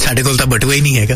ਸਾਡੇ ਕੋਲ ਤਾਂ ਬਟੂਆ ਹੀ ਨਹੀਂ ਹੈਗਾ।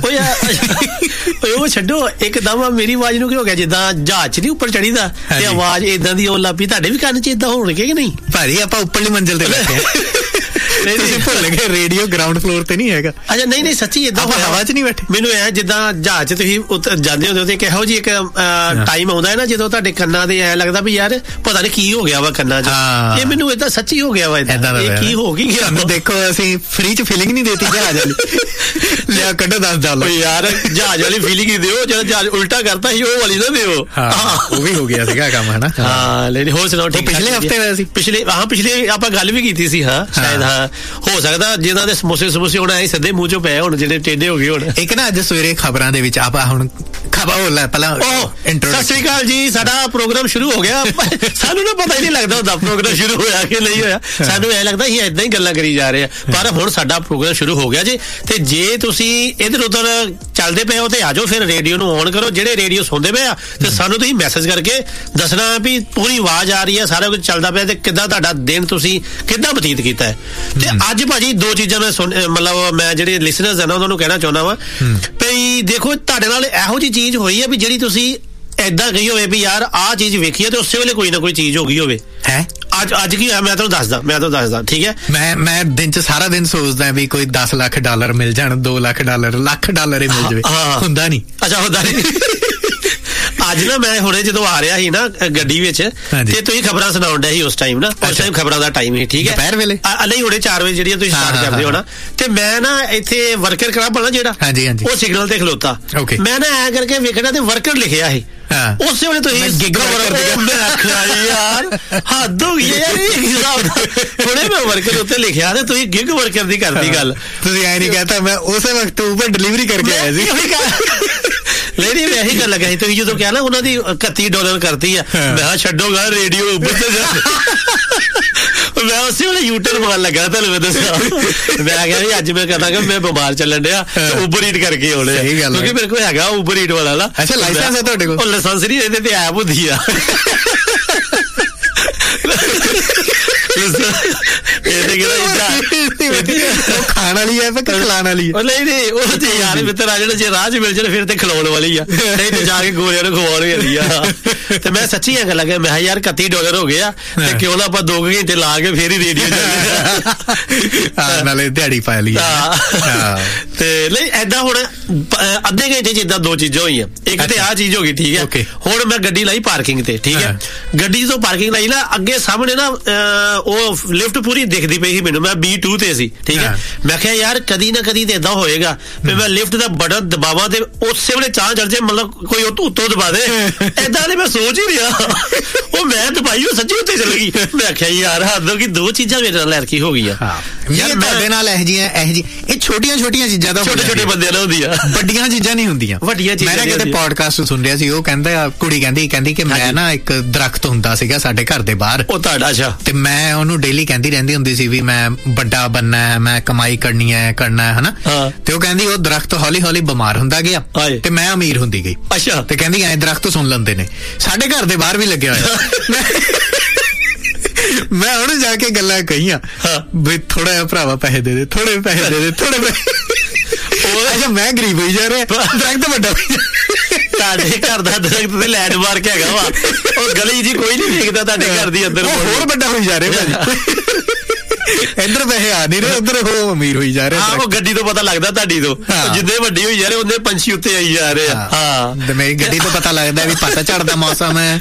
ਉਹ ਛੱਡੋ, ਇੱਕਦਮ ਮੇਰੀ ਆਵਾਜ਼ ਨੂੰ ਕੀ ਹੋ ਗਿਆ, ਜਿੱਦਾਂ ਜਹਾਜ਼ 'ਚ ਨਹੀਂ ਉੱਪਰ ਚੜੀਦਾ ਤੇ ਆਵਾਜ਼ ਏਦਾਂ ਦੀ ਆਉਣ ਲੱਗ ਪਈ। ਤੁਹਾਡੇ ਵੀ ਕੰਨ 'ਚ ਏਦਾਂ ਹੋਣਗੇ ਕਿ ਨਹੀਂ? ਭਾਜੀ ਆਪਾਂ ਉੱਪਰਲੀ ਮੰਜ਼ਿਲ ਤੇ ਬੈਠੇ ਨਹੀਂ ਤੁਸੀਂ ਭੁੱਲ ਗਏ, ਰੇਡੀਓ ਗਰਾਊਂਡ ਫਲੋਰ ਤੇ ਨਹੀਂ ਹੈਗਾ। ਅੱਛਾ ਨਹੀਂ ਸੱਚੀ ਏਦਾਂ ਹਵਾ 'ਚ ਨਹੀਂ ਬੈਠੇ। ਮੈਨੂੰ ਐ ਜਿੱਦਾਂ ਜਹਾਜ਼ 'ਚ ਤੁਸੀਂ ਉੱਤੇ ਜਾਂਦੇ ਹੁੰਦੇ ਹੋ ਤੇ ਕਿਹੋ ਜਿਹੀ ਇੱਕ ਟਾਈਮ ਆਉਂਦਾ ਹੈ ਨਾ ਜਦੋਂ ਤੁਹਾਡੇ ਕੰਨਾਂ ਦੇ ਐ ਲੱਗਦਾ ਵੀ ਯਾਰ ਪਤਾ ਨਹੀਂ ਕੀ ਹੋ ਗਿਆ ਵਾ ਕੰਨਾਂ 'ਚ। ਇਹ ਮੈਨੂੰ ਏਦਾਂ ਸੱਚੀ ਹੋ ਗਿਆ ਵਾ, ਇਹ ਕੀ ਹੋ ਗਈ ਗਿਆ। ਦੇਖੋ ਅਸੀਂ ਫ੍ਰੀ 'ਚ ਫੀਲਿੰਗ ਨਹੀਂ ਦੇਤੀ ਜਹਾਜ਼ ਵਾਲੀ। ਲਿਆ ਕੱਢੋ $10 ਯਾਰ, ਜਹਾਜ਼ ਵਾਲੀ ਫੀਲਿੰਗ ਹੀ ਦਿਓ, ਜਦੋਂ ਜਹਾਜ਼ ਉਲਟਾ ਕਰਤਾ ਸੀ ਉਹ ਵਾਲੀ ਨਾ ਦਿਓ। ਉਹ ਵੀ ਹੋ ਗਿਆ ਸੀਗਾ ਕੰਮ, ਹਨਾ। ਹਾਂ ਲੇਕਿਨ ਹੋਰ ਸੁਣਾਓ, ਠੀਕ? ਪਿਛਲੇ ਹਫਤੇ ਹੋਇਆ ਸੀ। ਪਿਛਲੇ ਆਪਾਂ ਗੱਲ ਵੀ ਕੀਤੀ ਸੀ। ਹਾਂ ਸ਼ਾਇਦ ਹੋ ਸਕਦਾ ਜਿਹਨਾਂ ਦੇ ਸਮੋਸੇ ਹੁਣ ਐ ਸਿੱਧੇ ਮੂੰਹ ਚੋਂ ਪਏ ਹੁਣ, ਜਿਹੜੇ ਟੇਢੇ ਹੋ ਗਏ ਹੁਣ। ਇੱਕ ਨਾ ਅੱਜ ਸਵੇਰੇ ਖਬਰਾਂ ਦੇ ਵਿੱਚ ਆਪਾਂ ਹੁਣ ਪਹਿਲਾਂ ਸਤਿ ਸ੍ਰੀ ਅਕਾਲ ਜੀ, ਸਾਡਾ ਪ੍ਰੋਗਰਾਮ ਸ਼ੁਰੂ ਹੋ ਗਿਆ। ਸਾਨੂੰ ਨਾ ਪਤਾ ਹੀ ਨਹੀਂ ਲੱਗਦਾ ਹੁੰਦਾ ਪ੍ਰੋਗਰਾਮ ਸ਼ੁਰੂ ਹੋਇਆ ਕਿ ਨਹੀਂ ਹੋਇਆ। ਸਾਨੂੰ ਐ ਲੱਗਦਾ ਅਸੀਂ ਏਦਾਂ ਹੀ ਗੱਲਾਂ ਕਰੀ ਜਾ ਰਹੇ ਆ, ਪਰ ਹੁਣ ਸਾਡਾ ਪ੍ਰੋਗਰਾਮ ਸ਼ੁਰੂ ਹੋ ਗਿਆ ਜੀ। ਤੇ ਜੇ ਤੁਸੀਂ ਇੱਧਰ ਉੱਧਰ ਚੱਲਦੇ ਪਏ ਹੋ ਤੇ ਆਜੋ ਫਿਰ ਰੇਡੀਓ ਨੂੰ ਔਨ ਕਰੋ। ਜਿਹੜੇ ਰੇਡੀਓ ਸੁਣਦੇ ਪਏ ਆ ਤੇ ਸਾਨੂੰ ਤੁਸੀਂ ਮੈਸੇਜ ਕਰਕੇ ਦੱਸਣਾ ਵੀ ਪੂਰੀ ਆਵਾਜ਼ ਆ ਰਹੀ ਹੈ, ਸਾਰਾ ਕੁਝ ਚੱਲਦਾ ਪਿਆ ਤੇ ਕਿੱਦਾਂ ਤੁਹਾਡਾ ਦਿਨ ਤੁਸੀਂ ਕਿੱਦਾਂ ਬਤੀਤ ਕੀਤਾ ਹੈ। ਤੇ ਅੱਜ ਭਾਜੀ ਦੋ ਚੀਜ਼ਾਂ ਮੈਂ ਜਿਹੜੇ ਲਿਸਨਰਸ ਹੈ ਨਾ ਉਹਨਾਂ ਨੂੰ ਕਹਿਣਾ ਚਾਹੁੰਦਾ ਵਾਂ ਵੀ ਦੇਖੋ, ਤੁਹਾਡੇ ਨਾਲ ਇਹੋ ਜਿਹੀ ਚੀਜ਼ ਹੋਈ ਹੈ ਵੀ ਜਿਹੜੀ ਤੁਸੀਂ ਏਦਾਂ ਕਹੀ ਹੋਵੇ ਵੀ ਯਾਰ ਆਹ ਚੀਜ਼ ਵੇਖੀ ਹੈ ਤੇ ਉਸੇ ਵੇਲੇ ਕੋਈ ਨਾ ਕੋਈ ਚੀਜ਼ ਹੋ ਗਈ ਹੋਵੇ। ਹੈ ਅੱਜ ਕੀ ਹੋਇਆ ਮੈਂ ਤੁਹਾਨੂੰ ਦੱਸਦਾ ਠੀਕ ਹੈ। ਮੈਂ ਦਿਨ ਚ ਸਾਰਾ ਦਿਨ ਸੋਚਦਾ ਵੀ ਕੋਈ $10 ਲੱਖ ਮਿਲ ਜਾਣ, $2 ਲੱਖ $1 ਲੱਖ ਹੀ ਮਿਲ ਜਾਵੇ। ਹੁੰਦਾ ਨਹੀਂ। ਅੱਛਾ ਹੁੰਦਾ ਨਹੀਂ। ਅੱਜ ਨਾ ਮੈਂ ਹੁਣੇ ਜਦੋਂ ਆ ਰਿਹਾ ਸੀ ਨਾ ਗੱਡੀ ਵਿੱਚ ਤੇ ਤੁਸੀਂ ਖਬਰਾਂ ਸੁਣਾਉਣ ਡਏ ਸੀ ਉਸ ਟਾਈਮ ਨਾ, ਉਸ ਟਾਈਮ ਖਬਰਾਂ ਦਾ ਟਾਈਮ ਸੀ, ਠੀਕ ਹੈ, ਦੁਪਹਿਰ ਵੇਲੇ ਨਹੀਂ ਹੁਣੇ 4 ਵਜੇ ਜਿਹੜੀਆਂ ਤੁਸੀਂ ਸਟਾਰਟ ਕਰਦੇ ਹੋ ਨਾ, ਤੇ ਮੈਂ ਨਾ ਇੱਥੇ ਵਰਕਰ ਕਲੱਬ ਨਾ ਜਿਹੜਾ ਉਹ ਸਿਗਨਲ ਤੇ ਖਲੋਤਾ, ਮੈਂ ਨਾ ਐ ਕਰਕੇ ਵੇਖਣਾ ਤੇ ਵਰਕਰ ਲਿਖਿਆ ਸੀ ਉਸੇ ਵੇਲੇ ਤੁਸੀਂ ਮੈਂ ਆਖਿਆ ਯਾਰ ਹੱਦ ਹੋ ਗਈ ਯਾਰ, ਇਹ ਹਿਸਾਬ ਹੁਣੇ ਮੈਂ ਵਰਕਰ ਉੱਤੇ ਲਿਖਿਆ ਤੇ ਤੁਸੀਂ ਗਿਗ ਵਰਕਰ ਦੀ ਕਰਦੀ ਗੱਲ। ਤੁਸੀਂ ਐ ਨਹੀਂ ਕਹਤਾ ਮੈਂ ਉਸੇ ਵਕਤ ਉੱਪਰ ਡਿਲੀਵਰੀ ਕਰਕੇ ਆਇਆ ਸੀ। ਨਹੀਂ ਮੈਂ ਇਹੀ ਗੱਲ ਲੱਗਾ ਸੀ, ਤੁਸੀਂ ਜਦੋਂ ਕਿਹਾ ਨਾ ਉਹਨਾਂ ਦੀ $31 ਕਰਤੀ ਆ, ਮੈਂ ਕਿਹਾ ਛੱਡੋਗਾ ਰੇਡੀਓ ਉੱਪਰ ਤੇ ਜਾ। ਮੈਂ ਉਸੇ ਵੇਲੇ ਯੂਟਰ ਮਾਰਨ ਲੱਗਾ, ਤੁਹਾਨੂੰ ਮੈਂ ਦੱਸਾਂ। ਮੈਂ ਕਿਹਾ ਵੀ ਅੱਜ ਮੈਂ ਕਹਾਂਗਾ ਮੈਂ ਬਿਮਾਰ ਚੱਲਣ ਡਿਆ, ਉਬਰ ਈਟ ਕਰਕੇ ਆਉਣੇ, ਕਿਉਂਕਿ ਮੇਰੇ ਕੋਲ ਹੈਗਾ ਉਬਰ ਈਟ ਵਾਲਾ ਨਾ। ਅੱਛਾ ਲਾਇਸੈਂਸ ਹੈ ਤੁਹਾਡੇ ਕੋਲ? ਲਾਇਸੈਂਸ ਨਹੀਂ, ਇਹਦੇ ਤੇ ਐਪ ਹੁੰਦੀ ਆ। ਖਾਣ ਵਾਲੀ ਹੈ ਕਿ ਖਿਲਾਣ ਵਾਲੀ ਹੈ? ਨਹੀਂ ਉਹ ਤੇ ਯਾਰ ਮਿੱਤਰ ਆ ਜਿਹੜੇ ਜੇ ਰਾਹ 'ਚ ਮਿਲ ਜਾਣ ਫਿਰ ਤੇ ਖਿਲਾਉਣ ਵਾਲੀ ਆ, ਨਹੀਂ ਤੇ ਜਾ ਕੇ ਗੋਲਿਆਂ ਨੂੰ ਖਵਾਉਣ ਵਾਲੀ ਆ। ਤੇ ਮੈਂ ਸੱਚੀ ਗੱਲ ਲੱਗਾ, ਮੈਂ ਯਾਰ $31 ਹੋ ਗਿਆ ਤੇ ਕਿਉਂ ਨਾ ਆਪਾਂ 2 ਘੰਟੇ ਲਾ ਕੇ ਫੇਰ ਹੀ ਰੇਡੀਓ ਚੱਲਦੇ, ਨਾਲੇ ਦਿਹਾੜੀ ਪਾ ਲਈ। ਤੇ ਨਹੀਂ ਏਦਾਂ ਹੁਣ ਅੱਧੇ ਘੰਟੇ 'ਚ ਏਦਾਂ 2 ਚੀਜ਼ਾਂ ਹੋਈਆਂ। ਇੱਕ ਤੇ ਆਹ ਚੀਜ਼ ਹੋ ਗਈ, ਠੀਕ ਹੈ। ਹੁਣ ਮੈਂ ਗੱਡੀ ਲਾਈ ਪਾਰਕਿੰਗ ਤੇ, ਠੀਕ ਹੈ। ਗੱਡੀ ਤੋਂ ਪਾਰਕਿੰਗ ਲਾਈ ਨਾ, ਅੱਗੇ ਸਾਹਮਣੇ ਨਾ ਉਹ ਲਿਫਟ ਪੂਰੀ ਦਿਖਦੀ ਪਈ ਸੀ ਮੈਨੂੰ, ਮੈਂ B2 ਤੇ ਸੀ, ਠੀਕ ਹੈ। ਮੈਂ ਕਿਹਾ ਯਾਰ ਕਦੀ ਨਾ ਕਦੀ ਤੇ ਏਦਾਂ ਹੋਏਗਾ ਵੀ ਮੈਂ ਲਿਫਟ ਦਾ ਬਟਨ ਦਬਾਵਾਂ ਤੇ ਉਸੇ ਵੇਲੇ ਚਾਹ ਚੜ ਜਾਏ, ਮਤਲਬ ਕੋਈ ਉੱਤੋਂ ਦਬਾ ਦੇ, ਏਦਾਂ ਦੇ ਮੈਂ ਸੋਚ ਹੀ ਰਿਹਾ। ਉਹ ਮੈਂ ਦਬਾਈ ਉਹ ਸੱਚੀ ਉੱਤੇ ਚਲ ਗਈ। ਮੈਂ ਆਖਿਆ ਯਾਰ ਹੱਦ ਹੋ ਗਈ, 2 ਚੀਜ਼ਾਂ ਮੇਰੇ ਨਾਲ ਐਰਕੀ ਹੋ ਗਈਆਂ ਯਾਰ ਤੁਹਾਡੇ ਨਾਲ। ਇਹ ਛੋਟੀਆਂ ਚੀਜ਼ਾਂ ਤਾਂ ਛੋਟੇ ਬੰਦਿਆਂ ਨਾਲ ਹੁੰਦੀਆਂ, ਵੱਡੀਆਂ ਚੀਜ਼ਾਂ ਨਹੀਂ ਹੁੰਦੀਆਂ। ਵੱਡੀਆਂ ਚੀਜ਼ਾਂ ਮੈਂ ਕਿਤੇ ਪੋਡਕਾਸਟ ਸੁਣ ਰਿਹਾ ਸੀ, ਉਹ ਕੁੜੀ ਕਹਿੰਦੀ ਕਿ ਮੈਂ ਨਾ ਇੱਕ ਦਰਖਤ ਹੁੰਦਾ ਸੀਗਾ ਸਾਡੇ ਘਰ ਦੇ ਬਾਹਰ, ਉਹ ਤੁਹਾਡਾ? ਅੱਛਾ। ਤੇ ਮੈਂ ਉਹਨੂੰ ਡੇਲੀ ਕਹਿੰਦੀ ਰਹਿੰਦੀ ਹੁੰਦੀ ਸੀ ਵੀ ਮੈਂ ਵੱਡਾ ਬਣਨਾ ਹੈ, ਮੈਂ ਕਮਾਈ ਕਰਨੀ ਹੈ ਹਨਾ। ਤੇ ਉਹ ਕਹਿੰਦੀ ਉਹ ਦਰਖਤ ਹੌਲੀ ਹੌਲੀ ਬਿਮਾਰ ਹੁੰਦਾ ਗਿਆ ਤੇ ਮੈਂ ਅਮੀਰ ਹੁੰਦੀ ਗਈ। ਅੱਛਾ। ਤੇ ਕਹਿੰਦੀ ਐ ਦਰਖਤ ਸੁਣ ਲੈਂਦੇ ਨੇ, ਸਾਡੇ ਘਰ ਦੇ ਬਾਹਰ ਵੀ ਲੱਗਿਆ ਹੋਇਆ। ਮੈਂ ਹੁਣ ਜਾ ਕੇ ਗੱਲਾਂ ਕਹੀਆਂ ਵੀ ਥੋੜਾ ਜਿਹਾ ਭਰਾਵਾ ਪੈਸੇ ਦੇ ਦੇ, ਥੋੜੇ ਪੈਸੇ ਦੇ ਦੇ, ਥੋੜੇ ਪੈਸੇ। ਅੱਛਾ ਮੈਂ ਗਰੀਬ ਹੋਈ ਜਾ ਰਿਹਾ, ਦਰਖਤ ਵੱਡਾ ਹੋਈ। ਤੁਹਾਡੇ ਘਰ ਦਾ ਦਰਖਤ ਤੇ ਲੈਂਡਮਾਰਕ ਹੈਗਾ ਵਾ, ਉਹ ਗਲੀ ਜੀ ਕੋਈ ਨਹੀਂ ਦੇਖਦਾ ਤੁਹਾਡੇ ਘਰ ਦੀ ਅੰਦਰ, ਹੋਰ ਵੱਡਾ ਹੋਈ ਜਾ ਰਿਹਾ। ਇੱਧਰ ਪੈਸੇ ਆ ਨਹੀਂ ਰਹੇ, ਉੱਧਰ ਉਹ ਅਮੀਰ ਹੋਈ ਜਾ ਰਿਹਾ। ਉਹ ਗੱਡੀ ਤੋਂ ਪਤਾ ਲੱਗਦਾ ਤੁਹਾਡੀ ਤੋਂ, ਜਿੱਦੇ ਵੱਡੀ ਹੋਈ ਜਾ ਰਹੇ ਉਹਦੇ ਪੰਛੀ ਉੱਤੇ ਆਈ ਜਾ ਰਹੇ ਆ। ਹਾਂ ਤੇ ਮੇਰੀ ਗੱਡੀ ਤੋਂ ਪਤਾ ਲੱਗਦਾ ਵੀ ਪਤਾ ਝੜਦਾ ਮੌਸਮ ਹੈ।